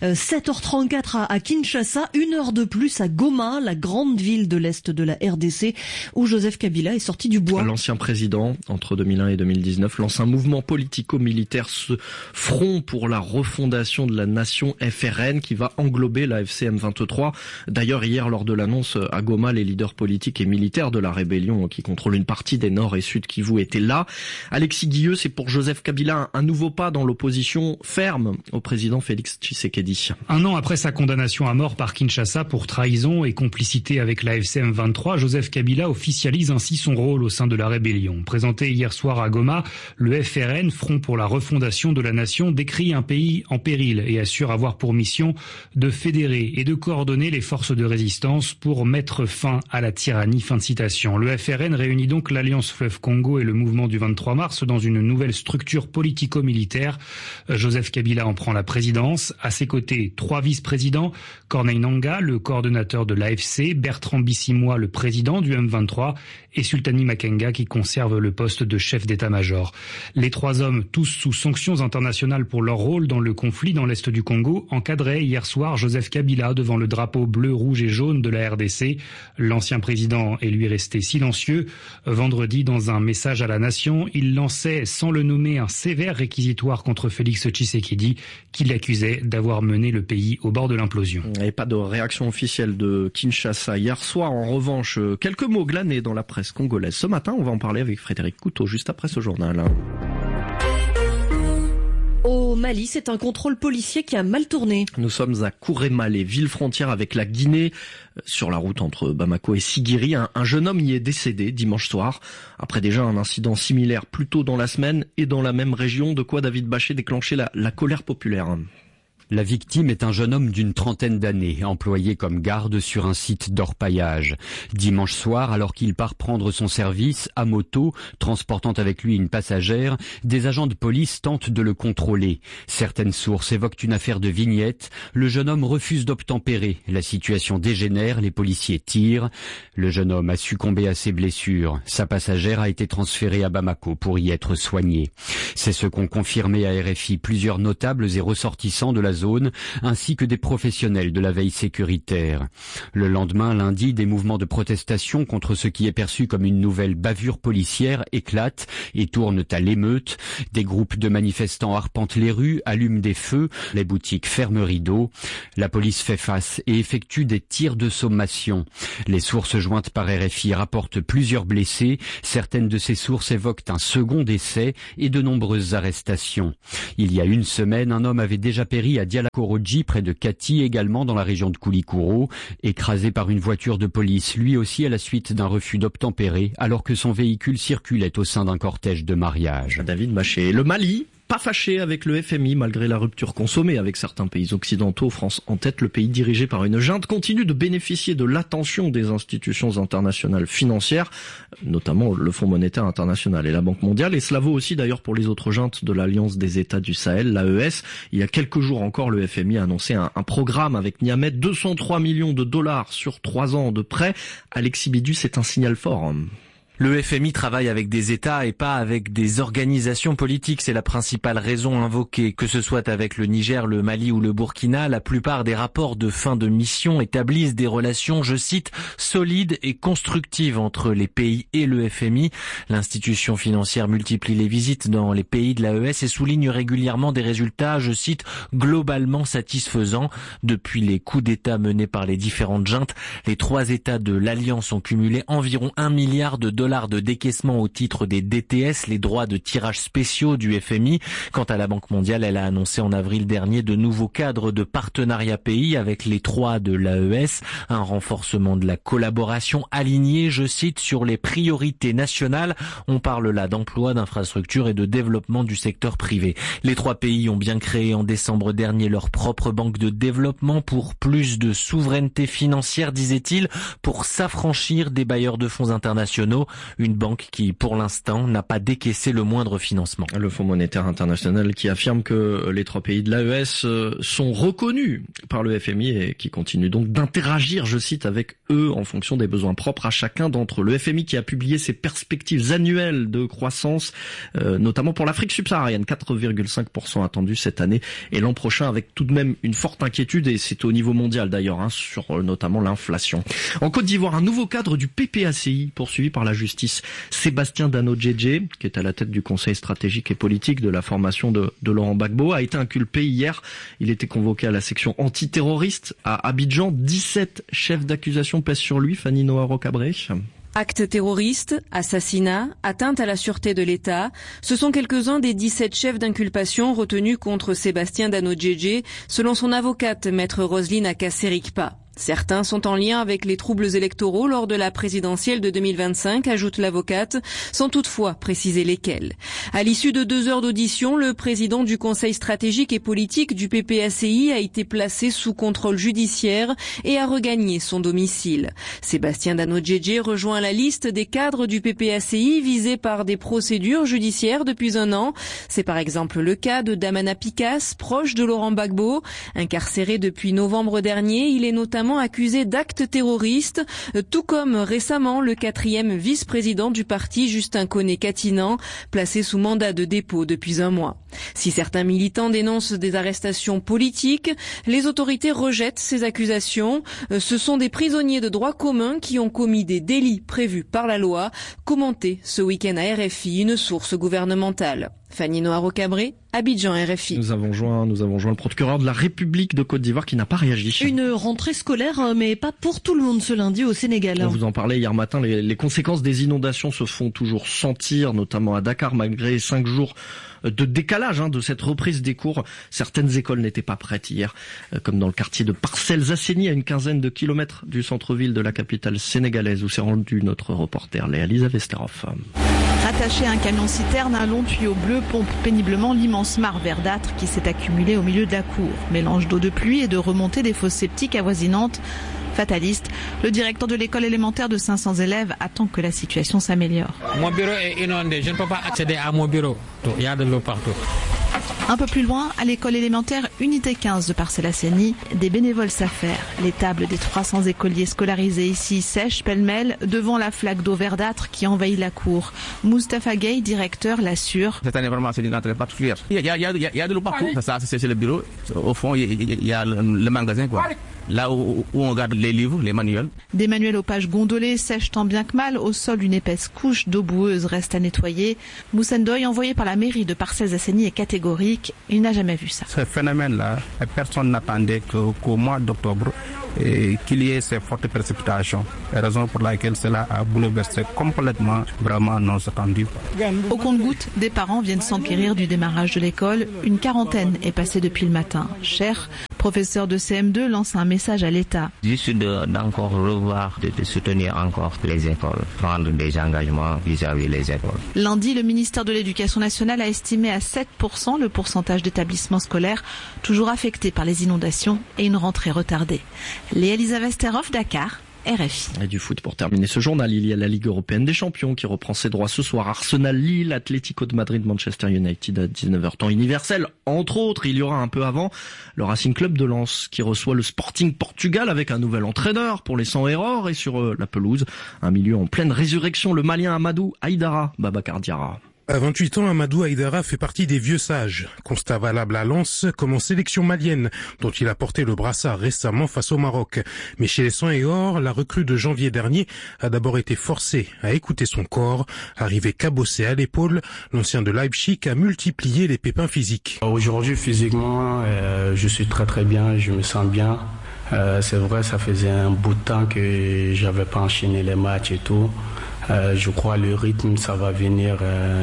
7h34 à Kinshasa, 1 heure de plus à Goma, la grande ville de l'Est de la RDC, où Joseph Kabila est sorti du bois. L'ancien président, entre 2001 et 2019, lance un mouvement politico-militaire, ce Front pour la refondation de la nation FRN, qui va englober la FC M23. D'ailleurs, hier, lors de l'annonce à Goma, les leaders politiques et militaires de la rébellion, qui contrôlent une partie des Nord et Sud Kivu, étaient là. Alexis Guilleux, c'est pour Joseph Kabila un nouveau pas dans l'opposition ferme au président Félix Tshisekedi. 1 an après sa condamnation à mort par Kinshasa pour trahison et complicité avec la FC M23, Joseph Kabila officialise ainsi son rôle au sein de la rébellion. Présenté hier soir à Goma, le FRN, Front pour la refondation de la nation, décrit un pays en péril et assure avoir pour mission de fédérer et de coordonner les forces de résistance pour mettre fin à la tyrannie. Fin de citation. Le FRN réunit donc l'Alliance Fleuve Congo et le mouvement du 23 mars dans une nouvelle structure politico-militaire. Joseph Kabila en prend la présidence. À ses côtés, 3 vice-présidents, Corneille Nangaa, le coordonnateur de l'AFC, Bertrand Bissimois, le président du M23, et Sultani Makenga, qui conserve le poste de chef d'état-major. Les 3 hommes, tous sous sanctions internationales pour leur rôle dans le conflit dans l'Est du Congo, encadraient hier soir Joseph Kabila devant le drapeau bleu, rouge et jaune de la RDC. L'ancien président est lui resté silencieux. Vendredi, dans un message à la nation, il lançait, sans le nommer, un sévère réquisitoire contre Félix Tshisekedi, qui l'accusait d'avoir mené le pays au bord de l'implosion. Et pas de réaction officielle de Kinshasa hier soir. En revanche, quelques mots glanés dans la presse congolaise. Ce matin, on va en parler avec Frédéric Couteau, juste après ce journal. Au Mali, c'est un contrôle policier qui a mal tourné. Nous sommes à Kourémalé, ville frontière avec la Guinée, sur la route entre Bamako et Sigiri. Un jeune homme y est décédé dimanche soir, après déjà un incident similaire plus tôt dans la semaine et dans la même région, de quoi David Bachet déclenchait la colère populaire. La victime est un jeune homme d'une trentaine d'années, employé comme garde sur un site d'orpaillage. Dimanche soir, alors qu'il part prendre son service à moto, transportant avec lui une passagère, des agents de police tentent de le contrôler. Certaines sources évoquent une affaire de vignette. Le jeune homme refuse d'obtempérer. La situation dégénère, les policiers tirent. Le jeune homme a succombé à ses blessures. Sa passagère a été transférée à Bamako pour y être soignée. C'est ce qu'ont confirmé à RFI plusieurs notables et ressortissants de la zone, ainsi que des professionnels de la veille sécuritaire. Le lendemain, lundi, des mouvements de protestation contre ce qui est perçu comme une nouvelle bavure policière éclatent et tournent à l'émeute. Des groupes de manifestants arpentent les rues, allument des feux, les boutiques ferment rideau. La police fait face et effectue des tirs de sommation. Les sources jointes par RFI rapportent plusieurs blessés. Certaines de ces sources évoquent un second décès et de nombreuses arrestations. Il y a une semaine, un homme avait déjà péri à Dialakoroji, près de Kati, également dans la région de Koulikoro, écrasé par une voiture de police, lui aussi à la suite d'un refus d'obtempérer, alors que son véhicule circulait au sein d'un cortège de mariage. David Maché. Le Mali, pas fâché avec le FMI malgré la rupture consommée avec certains pays occidentaux, France en tête, le pays dirigé par une junte continue de bénéficier de l'attention des institutions internationales financières, notamment le Fonds monétaire international et la Banque mondiale, et cela vaut aussi d'ailleurs pour les autres juntes de l'Alliance des États du Sahel, l'AES. Il y a quelques jours encore, le FMI a annoncé un programme avec Niamey, 203 millions de dollars sur 3 ans de prêts. Alexis Bidu, c'est un signal fort. Le FMI travaille avec des États et pas avec des organisations politiques. C'est la principale raison invoquée. Que ce soit avec le Niger, le Mali ou le Burkina, la plupart des rapports de fin de mission établissent des relations, je cite, solides et constructives entre les pays et le FMI. L'institution financière multiplie les visites dans les pays de l'AES et souligne régulièrement des résultats, je cite, globalement satisfaisants. Depuis les coups d'État menés par les différentes juntes, les 3 États de l'Alliance ont cumulé environ 1 milliard de dollars de décaissement au titre des DTS, les droits de tirage spéciaux du FMI. Quant à la Banque mondiale, elle a annoncé en avril dernier de nouveaux cadres de partenariat pays avec les 3 de l'AES, un renforcement de la collaboration aligné, je cite, sur les priorités nationales. On parle là d'emploi, d'infrastructures et de développement du secteur privé. Les 3 pays ont bien créé en décembre dernier leur propre banque de développement pour plus de souveraineté financière, disait-il, pour s'affranchir des bailleurs de fonds internationaux. Une banque qui, pour l'instant, n'a pas décaissé le moindre financement. Le Fonds monétaire international qui affirme que les 3 pays de l'AES sont reconnus par le FMI et qui continue donc d'interagir, je cite, avec eux en fonction des besoins propres à chacun d'entre eux. Le FMI qui a publié ses perspectives annuelles de croissance, notamment pour l'Afrique subsaharienne, 4,5% attendu cette année et l'an prochain, avec tout de même une forte inquiétude, et c'est au niveau mondial d'ailleurs, sur notamment l'inflation. En Côte d'Ivoire, un nouveau cadre du PPACI poursuivi par la justice. Sébastien Dano-Djedje, qui est à la tête du conseil stratégique et politique de la formation de Laurent Gbagbo, a été inculpé hier. Il était convoqué à la section antiterroriste à Abidjan. 17 chefs d'accusation pèsent sur lui. Fanny Noa-Rocabré. Actes terroristes, assassinats, atteinte à la sûreté de l'État, ce sont quelques-uns des 17 chefs d'inculpation retenus contre Sébastien Dano-Djedje, selon son avocate, maître Roselyne Akaserikpa. Certains sont en lien avec les troubles électoraux lors de la présidentielle de 2025, ajoute l'avocate, sans toutefois préciser lesquels. À l'issue de 2 heures d'audition, le président du conseil stratégique et politique du PPACI a été placé sous contrôle judiciaire et a regagné son domicile. Sébastien Dano-Djedje rejoint la liste des cadres du PPACI visés par des procédures judiciaires depuis 1 an. C'est par exemple le cas de Damana Picasse, proche de Laurent Gbagbo. Incarcéré depuis novembre dernier, il est notamment accusé d'actes terroristes, tout comme récemment le 4e vice-président du parti, Justin Koné-Katinan, placé sous mandat de dépôt depuis 1 mois. Si certains militants dénoncent des arrestations politiques, les autorités rejettent ces accusations. Ce sont des prisonniers de droit commun qui ont commis des délits prévus par la loi, commenté ce week-end à RFI, une source gouvernementale. Fanny Noa-Rocabré, Abidjan, RFI. Nous avons joint le procureur de la République de Côte d'Ivoire qui n'a pas réagi. Une rentrée scolaire, mais pas pour tout le monde ce lundi au Sénégal. On vous en parlait hier matin, les conséquences des inondations se font toujours sentir, notamment à Dakar, malgré 5 jours de décalage de cette reprise des cours. Certaines écoles n'étaient pas prêtes hier, comme dans le quartier de Parcelles Assainies, à une quinzaine de kilomètres du centre-ville de la capitale sénégalaise, où s'est rendu notre reporter Léa Lisa Vesterhoff. Attaché à un camion-citerne, un long tuyau bleu pompe péniblement l'immense mare verdâtre qui s'est accumulée au milieu de la cour. Mélange d'eau de pluie et de remontée des fosses septiques avoisinantes. Fataliste, le directeur de l'école élémentaire de 500 élèves attend que la situation s'améliore. Mon bureau est inondé, je ne peux pas accéder à mon bureau. Il y a de l'eau partout. Un peu plus loin, à l'école élémentaire Unité 15 de Parcelles-Asseni, des bénévoles s'affairent. Les tables des 300 écoliers scolarisés ici sèchent pêle-mêle devant la flaque d'eau verdâtre qui envahit la cour. Moustapha Gueye, directeur, l'assure. Cette année, vraiment, c'est une rentrée particulière. Il y a de l'eau partout. Ça, c'est le bureau. Au fond, il y a le magasin, quoi. Là où on garde les livres, les manuels. Des manuels aux pages gondolées sèchent tant bien que mal. Au sol, une épaisse couche d'eau boueuse reste à nettoyer. Moussendoy, envoyé par la mairie de Parcelles-Asseni, est catégorique. Il n'a jamais vu ça. Ce phénomène-là, personne n'attendait qu'au mois d'octobre qu'il y ait ces fortes précipitations. La raison pour laquelle cela a bouleversé complètement, vraiment non attendu. Au compte-gouttes, des parents viennent s'enquérir du démarrage de l'école. Une quarantaine est passée depuis le matin. Cher professeur de CM2 lance un message à l'État. Juste d'encore revoir, de soutenir encore les écoles, prendre des engagements vis-à-vis des écoles. Lundi, le ministère de l'Éducation nationale a estimé à 7% le pourcentage d'établissements scolaires toujours affectés par les inondations et une rentrée retardée. Léa-Elisabeth Sterhoff, Dakar. RFI. Et du foot pour terminer ce journal, il y a la Ligue européenne des champions qui reprend ses droits ce soir. Arsenal, Lille, Atlético de Madrid, Manchester United à 19h temps universel. Entre autres, il y aura un peu avant le Racing Club de Lens qui reçoit le Sporting Portugal avec un nouvel entraîneur pour les 100 erreurs et sur la pelouse, un milieu en pleine résurrection, le Malien Amadou Haïdara, Babacar Diarra. À 28 ans, Amadou Haïdara fait partie des vieux sages. Constat valable à Lens comme en sélection malienne, dont il a porté le brassard récemment face au Maroc. Mais chez les 100 et or, la recrue de janvier dernier a d'abord été forcée à écouter son corps. Arrivé cabossé à l'épaule, l'ancien de Leipzig a multiplié les pépins physiques. Aujourd'hui, physiquement, je suis très bien, je me sens bien. C'est vrai, ça faisait un bout de temps que j'avais pas enchaîné les matchs et tout. Je crois le rythme, ça va venir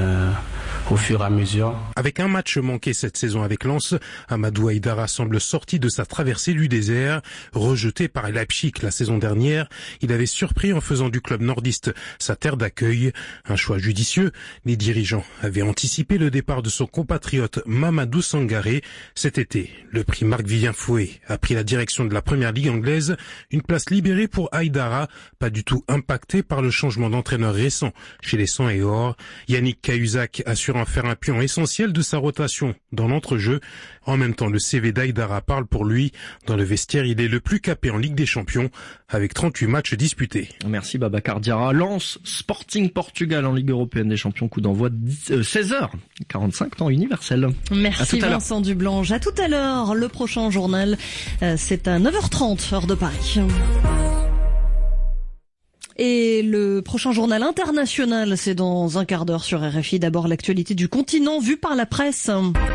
au fur et à mesure. Avec un match manqué cette saison avec Lens, Amadou Haïdara semble sorti de sa traversée du désert. Rejeté par Leipzig la saison dernière, il avait surpris en faisant du club nordiste sa terre d'accueil. Un choix judicieux. Les dirigeants avaient anticipé le départ de son compatriote Mamadou Sangaré. Cet été, le prix Marc-Vivien Fouet a pris la direction de la première ligue anglaise. Une place libérée pour Haïdara, pas du tout impacté par le changement d'entraîneur récent chez les 100 et or. Yannick Cahuzac assure en faire un pion essentiel de sa rotation dans l'entrejeu. En même temps, le CV d'Haïdara parle pour lui. Dans le vestiaire, il est le plus capé en Ligue des Champions avec 38 matchs disputés. Merci Babacar Diarra. Lens, Sporting Portugal en Ligue européenne des champions, coup d'envoi 16h45 temps universel. Merci Vincent Dublanche. À tout à l'heure. Le prochain journal, c'est à 9h30 heure de Paris. Et le prochain journal international, c'est dans un quart d'heure sur RFI. D'abord, l'actualité du continent vue par la presse.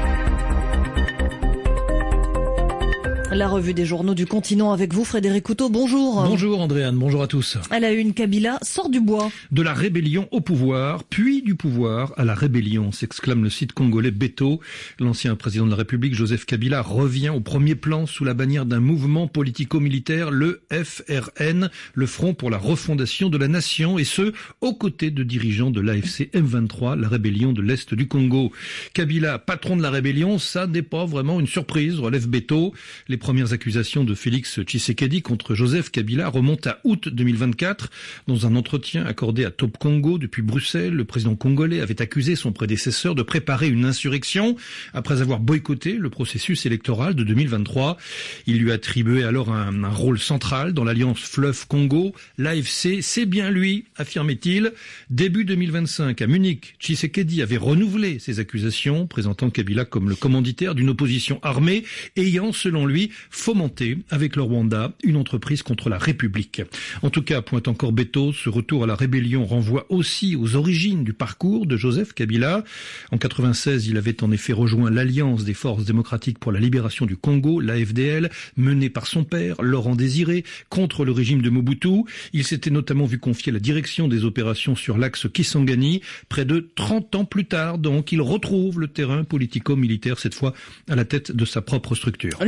La revue des journaux du continent avec vous, Frédéric Couteau. Bonjour. Bonjour Andréane, bonjour à tous. À la une, Kabila sort du bois. De la rébellion au pouvoir, puis du pouvoir à la rébellion, s'exclame le site congolais Beto. L'ancien président de la République, Joseph Kabila, revient au premier plan sous la bannière d'un mouvement politico-militaire, le FRN, le Front pour la refondation de la nation, et ce, aux côtés de dirigeants de l'AFC M23, la rébellion de l'Est du Congo. Kabila, patron de la rébellion, ça n'est pas vraiment une surprise, relève Beto. Les premières accusations de Félix Tshisekedi contre Joseph Kabila remontent à août 2024. Dans un entretien accordé à Top Congo depuis Bruxelles, le président congolais avait accusé son prédécesseur de préparer une insurrection après avoir boycotté le processus électoral de 2023. Il lui attribuait alors un rôle central dans l'alliance Fleuve Congo. L'AFC, c'est bien lui, affirmait-il. Début 2025, à Munich, Tshisekedi avait renouvelé ses accusations, présentant Kabila comme le commanditaire d'une opposition armée ayant, selon lui, fomenter avec le Rwanda une entreprise contre la République. En tout cas, pointe encore Beto, ce retour à la rébellion renvoie aussi aux origines du parcours de Joseph Kabila. En 96, il avait en effet rejoint l'Alliance des forces démocratiques pour la libération du Congo, l'AFDL, menée par son père, Laurent Désiré, contre le régime de Mobutu. Il s'était notamment vu confier la direction des opérations sur l'axe Kisangani. Près de 30 ans plus tard, donc, il retrouve le terrain politico-militaire, cette fois à la tête de sa propre structure. Loin d'être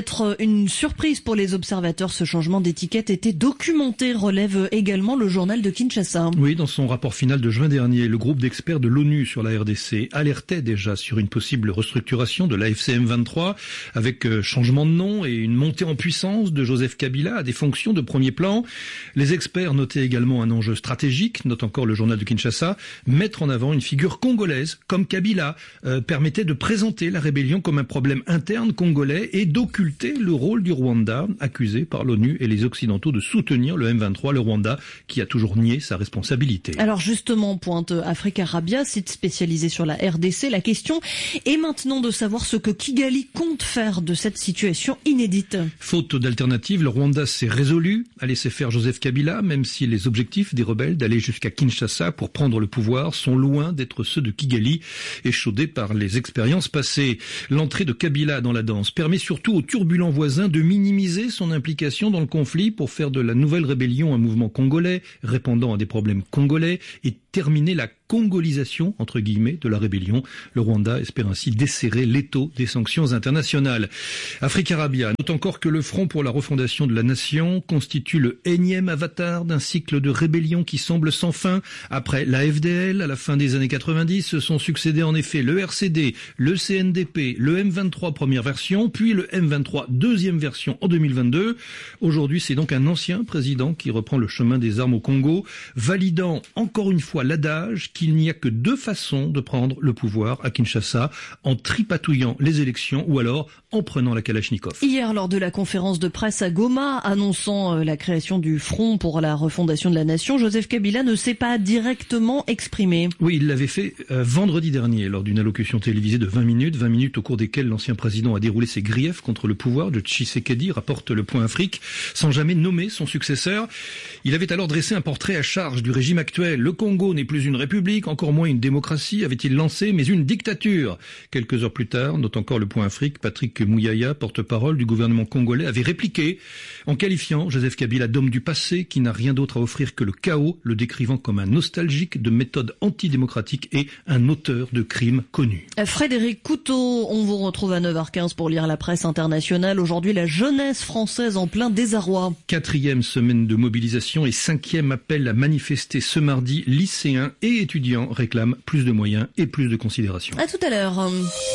être une surprise pour les observateurs. Ce changement d'étiquette était documenté, relève également le journal de Kinshasa. Oui, dans son rapport final de juin dernier, le groupe d'experts de l'ONU sur la RDC alertait déjà sur une possible restructuration de la FCM 23 avec changement de nom et une montée en puissance de Joseph Kabila à des fonctions de premier plan. Les experts notaient également un enjeu stratégique, note encore le journal de Kinshasa, mettre en avant une figure congolaise comme Kabila permettait de présenter la rébellion comme un problème interne congolais et d'occulter le rôle du Rwanda, accusé par l'ONU et les Occidentaux de soutenir le M23, le Rwanda, qui a toujours nié sa responsabilité. Alors justement, pointe Africa Arabia, site spécialisé sur la RDC, la question est maintenant de savoir ce que Kigali compte faire de cette situation inédite. Faute d'alternative, le Rwanda s'est résolu à laisser faire Joseph Kabila, même si les objectifs des rebelles d'aller jusqu'à Kinshasa pour prendre le pouvoir sont loin d'être ceux de Kigali, échaudés par les expériences passées. L'entrée de Kabila dans la danse permet surtout aux turbulents voisins de minimiser son implication dans le conflit pour faire de la nouvelle rébellion un mouvement congolais, répondant à des problèmes congolais et terminer la congolisation, entre guillemets, de la rébellion. Le Rwanda espère ainsi desserrer l'étau des sanctions internationales. Africa Arabia note encore que le Front pour la refondation de la nation constitue le énième avatar d'un cycle de rébellion qui semble sans fin. Après la FDL, à la fin des années 90, se sont succédés en effet le RCD, le CNDP, le M23 première version, puis le M23 deuxième version en 2022. Aujourd'hui, c'est donc un ancien président qui reprend le chemin des armes au Congo, validant encore une fois l'adage qu'il n'y a que deux façons de prendre le pouvoir à Kinshasa, en tripatouillant les élections ou alors en prenant la Kalachnikov. Hier, lors de la conférence de presse à Goma, annonçant la création du Front pour la refondation de la nation, Joseph Kabila ne s'est pas directement exprimé. Oui, il l'avait fait vendredi dernier lors d'une allocution télévisée de 20 minutes au cours desquelles l'ancien président a déroulé ses griefs contre le pouvoir de Tshisekedi, rapporte le Point Afrique, sans jamais nommer son successeur. Il avait alors dressé un portrait à charge du régime actuel. Le Congo n'est plus une république, encore moins une démocratie, avait-il lancé, mais une dictature. Quelques heures plus tard, note encore le Point Afrique, Patrick Mouyaya, porte-parole du gouvernement congolais, avait répliqué en qualifiant Joseph Kabila d'homme du passé qui n'a rien d'autre à offrir que le chaos, le décrivant comme un nostalgique de méthodes antidémocratiques et un auteur de crimes connus. Frédéric Couteau, on vous retrouve à 9h15 pour lire la presse internationale. Aujourd'hui, la jeunesse française en plein désarroi. 4e semaine de mobilisation et 5e appel à manifester ce mardi. Lycéens et étudiants réclament plus de moyens et plus de considération. À tout à l'heure.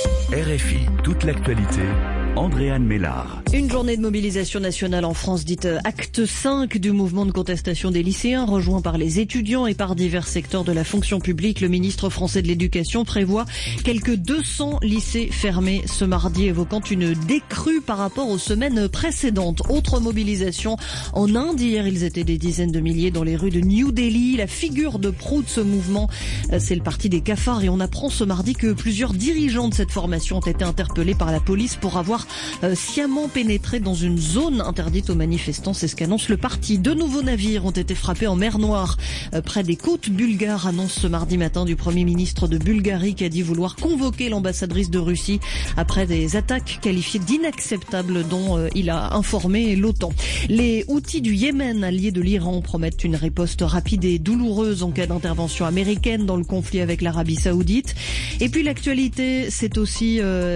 RFI, toute l'actualité. Andréane Mélard. Une journée de mobilisation nationale en France dite acte 5 du mouvement de contestation des lycéens, rejoint par les étudiants et par divers secteurs de la fonction publique. Le ministre français de l'Éducation prévoit quelques 200 lycées fermés ce mardi, évoquant une décrue par rapport aux semaines précédentes. Autre mobilisation en Inde. Hier, ils étaient des dizaines de milliers dans les rues de New Delhi. La figure de proue de ce mouvement, c'est le parti des cafards. Et on apprend ce mardi que plusieurs dirigeants de cette formation ont été interpellés par la police pour avoir sciemment pénétré dans une zone interdite aux manifestants. C'est ce qu'annonce le parti. 2 nouveaux navires ont été frappés en mer Noire près des côtes bulgares, annonce ce mardi matin du Premier ministre de Bulgarie qui a dit vouloir convoquer l'ambassadrice de Russie après des attaques qualifiées d'inacceptables dont il a informé l'OTAN. Les Houthis du Yémen, alliés de l'Iran, promettent une riposte rapide et douloureuse en cas d'intervention américaine dans le conflit avec l'Arabie Saoudite. Et puis l'actualité, c'est aussi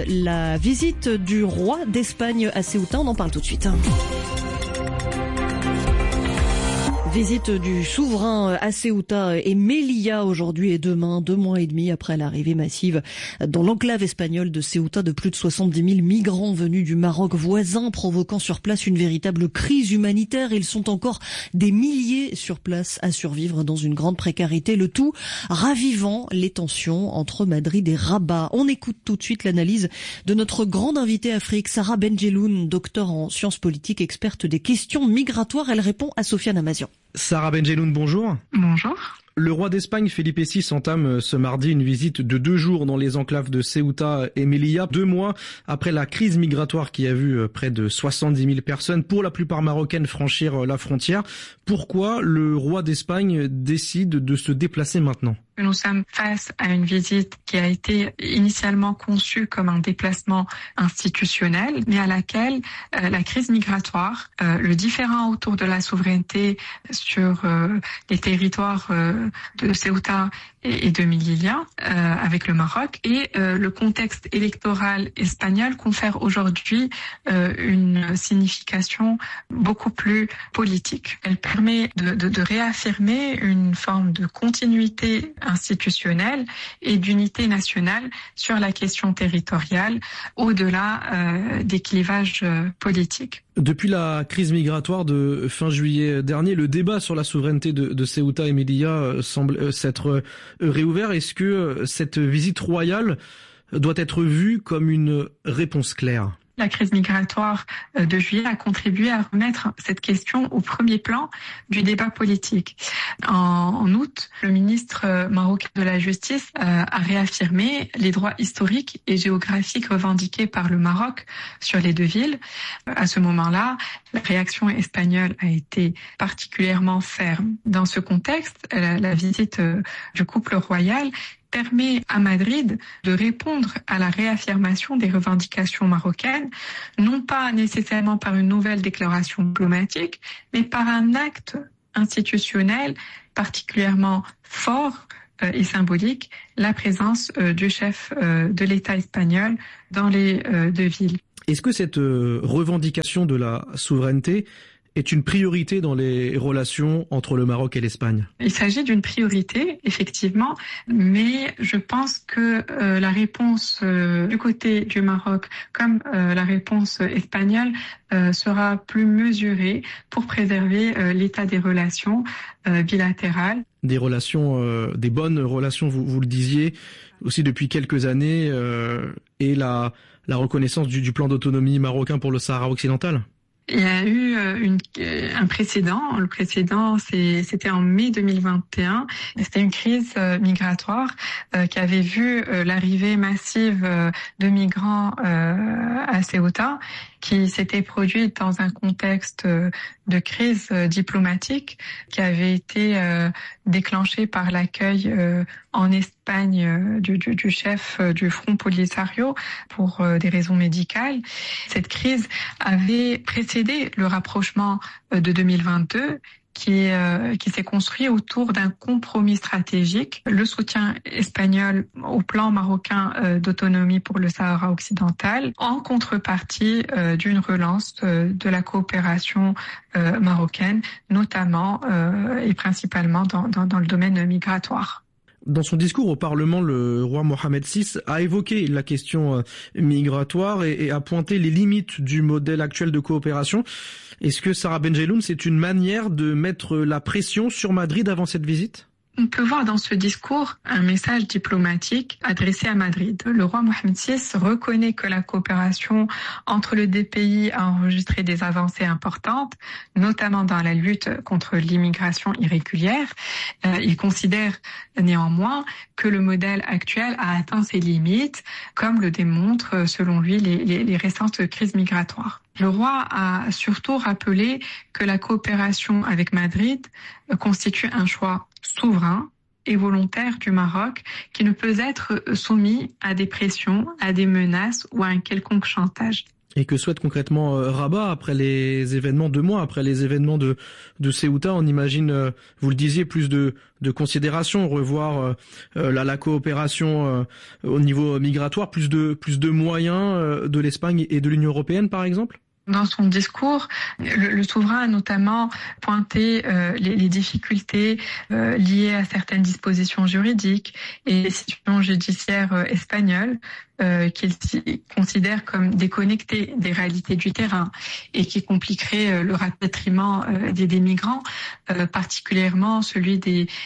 la visite du roi d'Espagne à Ceuta. On en parle tout de suite. Visite du souverain à Ceuta et Melilla aujourd'hui et demain, 2 mois et demi après l'arrivée massive dans l'enclave espagnole de Ceuta de plus de 70 000 migrants venus du Maroc voisin, provoquant sur place une véritable crise humanitaire. Ils sont encore des milliers sur place à survivre dans une grande précarité, le tout ravivant les tensions entre Madrid et Rabat. On écoute tout de suite l'analyse de notre grande invitée Afrique, Sarah Benjeloun, docteur en sciences politiques, experte des questions migratoires. Elle répond à Sofiane Amazian. Sarah Benjeloun, bonjour. Bonjour. Le roi d'Espagne, Felipe VI, entame ce mardi une visite de 2 jours dans les enclaves de Ceuta et Melilla, 2 mois après la crise migratoire qui a vu près de 70 000 personnes, pour la plupart marocaines, franchir la frontière. Pourquoi le roi d'Espagne décide de se déplacer maintenant ? Nous sommes face à une visite qui a été initialement conçue comme un déplacement institutionnel, mais à laquelle la crise migratoire, le différend autour de la souveraineté sur les territoires de Ceuta et de Melilla avec le Maroc. Et le contexte électoral espagnol confère aujourd'hui une signification beaucoup plus politique. Elle permet de réaffirmer une forme de continuité institutionnelle et d'unité nationale sur la question territoriale au-delà des clivages politiques. Depuis la crise migratoire de fin juillet dernier, le débat sur la souveraineté de Ceuta et Melilla semble s'être réouvert. Est-ce que cette visite royale doit être vue comme une réponse claire ? La crise migratoire de juillet a contribué à remettre cette question au premier plan du débat politique. En août, le ministre marocain de la Justice a réaffirmé les droits historiques et géographiques revendiqués par le Maroc sur les deux villes. À ce moment-là, la réaction espagnole a été particulièrement ferme. Dans ce contexte, la visite du couple royal permet à Madrid de répondre à la réaffirmation des revendications marocaines, non pas nécessairement par une nouvelle déclaration diplomatique, mais par un acte institutionnel particulièrement fort et symbolique, la présence du chef de l'État espagnol dans les deux villes. Est-ce que cette revendication de la souveraineté est une priorité dans les relations entre le Maroc et l'Espagne? Il s'agit d'une priorité, effectivement, mais je pense que la réponse du côté du Maroc, comme la réponse espagnole, sera plus mesurée pour préserver l'état des relations bilatérales. Des relations, des bonnes relations, vous le disiez, aussi depuis quelques années, et la reconnaissance du plan d'autonomie marocain pour le Sahara occidental? Il y a eu un précédent. Le précédent, c'était en mai 2021. C'était une crise migratoire qui avait vu l'arrivée massive de migrants à Ceuta, qui s'était produite dans un contexte de crise diplomatique qui avait été déclenché par l'accueil en Espagne du chef du Front Polisario pour des raisons médicales. Cette crise avait précédé le rapprochement de 2022 qui s'est construit autour d'un compromis stratégique, le soutien espagnol au plan marocain d'autonomie pour le Sahara occidental, en contrepartie d'une relance de la coopération marocaine, notamment et principalement dans le domaine migratoire. Dans son discours au Parlement, le roi Mohamed VI a évoqué la question migratoire et a pointé les limites du modèle actuel de coopération. Est-ce que Sarah Benjeloun, c'est une manière de mettre la pression sur Madrid avant cette visite ? On peut voir dans ce discours un message diplomatique adressé à Madrid. Le roi Mohamed VI reconnaît que la coopération entre les deux pays a enregistré des avancées importantes, notamment dans la lutte contre l'immigration irrégulière. Il considère néanmoins que le modèle actuel a atteint ses limites, comme le démontrent selon lui les récentes crises migratoires. Le roi a surtout rappelé que la coopération avec Madrid constitue un choix souverain et volontaire du Maroc qui ne peut être soumis à des pressions, à des menaces ou à un quelconque chantage. Et que souhaite concrètement Rabat après les événements, 2 mois après les événements de Ceuta? On imagine, vous le disiez, plus de considération, revoir la coopération au niveau migratoire, plus de moyens de l'Espagne et de l'Union européenne par exemple? Dans son discours, le souverain a notamment pointé les difficultés liées à certaines dispositions juridiques et les situations judiciaires espagnoles qu'il considère comme déconnectées des réalités du terrain et qui compliqueraient le rapatriement des migrants, particulièrement celui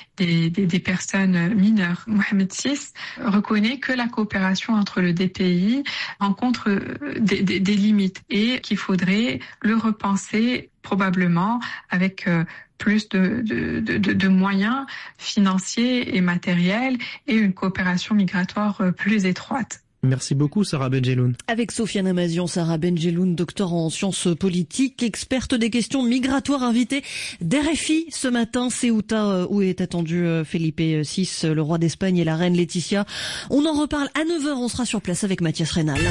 des personnes mineures. Mohamed VI reconnaît que la coopération entre les deux pays rencontre des limites et qu'il faudrait le repenser probablement avec plus de moyens financiers et matériels et une coopération migratoire plus étroite. Merci beaucoup Sarah Benjeloun. Avec Sofiane Amazian, Sarah Benjeloun, docteur en sciences politiques, experte des questions migratoires, invitée d'RFI ce matin. Ceuta, où est attendu Felipe VI, le roi d'Espagne, et la reine Laetitia. On en reparle à 9h, on sera sur place avec Mathias Reynal.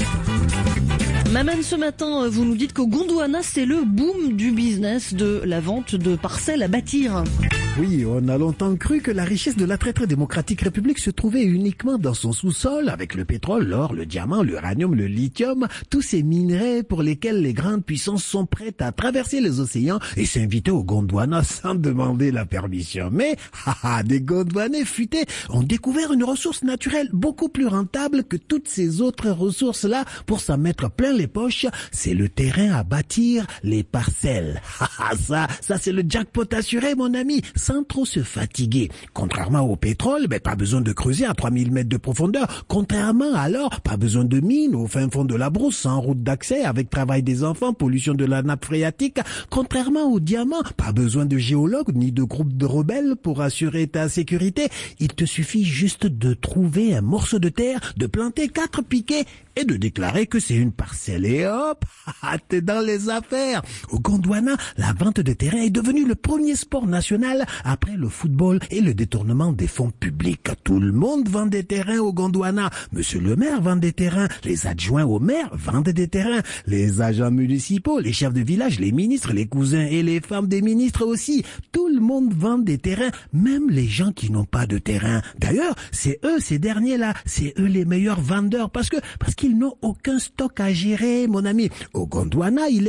Maman, ce matin, vous nous dites qu'au Gondwana, c'est le boom du business de la vente de parcelles à bâtir. Oui, on a longtemps cru que la richesse de la très très démocratique République se trouvait uniquement dans son sous-sol, avec le pétrole, l'or, le diamant, l'uranium, le lithium, tous ces minerais pour lesquels les grandes puissances sont prêtes à traverser les océans et s'inviter au Gondwana sans demander la permission. Mais, des Gondwanais futés ont découvert une ressource naturelle beaucoup plus rentable que toutes ces autres ressources-là pour s'en mettre plein les poches. C'est le terrain à bâtir, les parcelles. Ça c'est le jackpot assuré, mon ami, sans trop se fatiguer. Contrairement au pétrole, pas besoin de creuser à 3000 mètres de profondeur. Contrairement à l'or, pas besoin de mines au fin fond de la brousse, sans route d'accès, avec travail des enfants, pollution de la nappe phréatique. Contrairement au diamant, pas besoin de géologues ni de groupes de rebelles pour assurer ta sécurité. Il te suffit juste de trouver un morceau de terre, de planter 4 piquets et de déclarer que c'est une parcelle. Et hop, t'es dans les affaires. Au Gondwana, la vente de terrain est devenue le premier sport national après le football et le détournement des fonds publics. Tout le monde vend des terrains au Gondwana. Monsieur le maire vend des terrains, les adjoints au maire vendent des terrains, les agents municipaux, les chefs de village, les ministres, les cousins et les femmes des ministres aussi. Tout le monde vend des terrains, même les gens qui n'ont pas de terrain. D'ailleurs, c'est eux, ces derniers-là, c'est eux les meilleurs vendeurs parce qu'ils n'ont aucun stock à gérer, mon ami. Au Gondwana, il est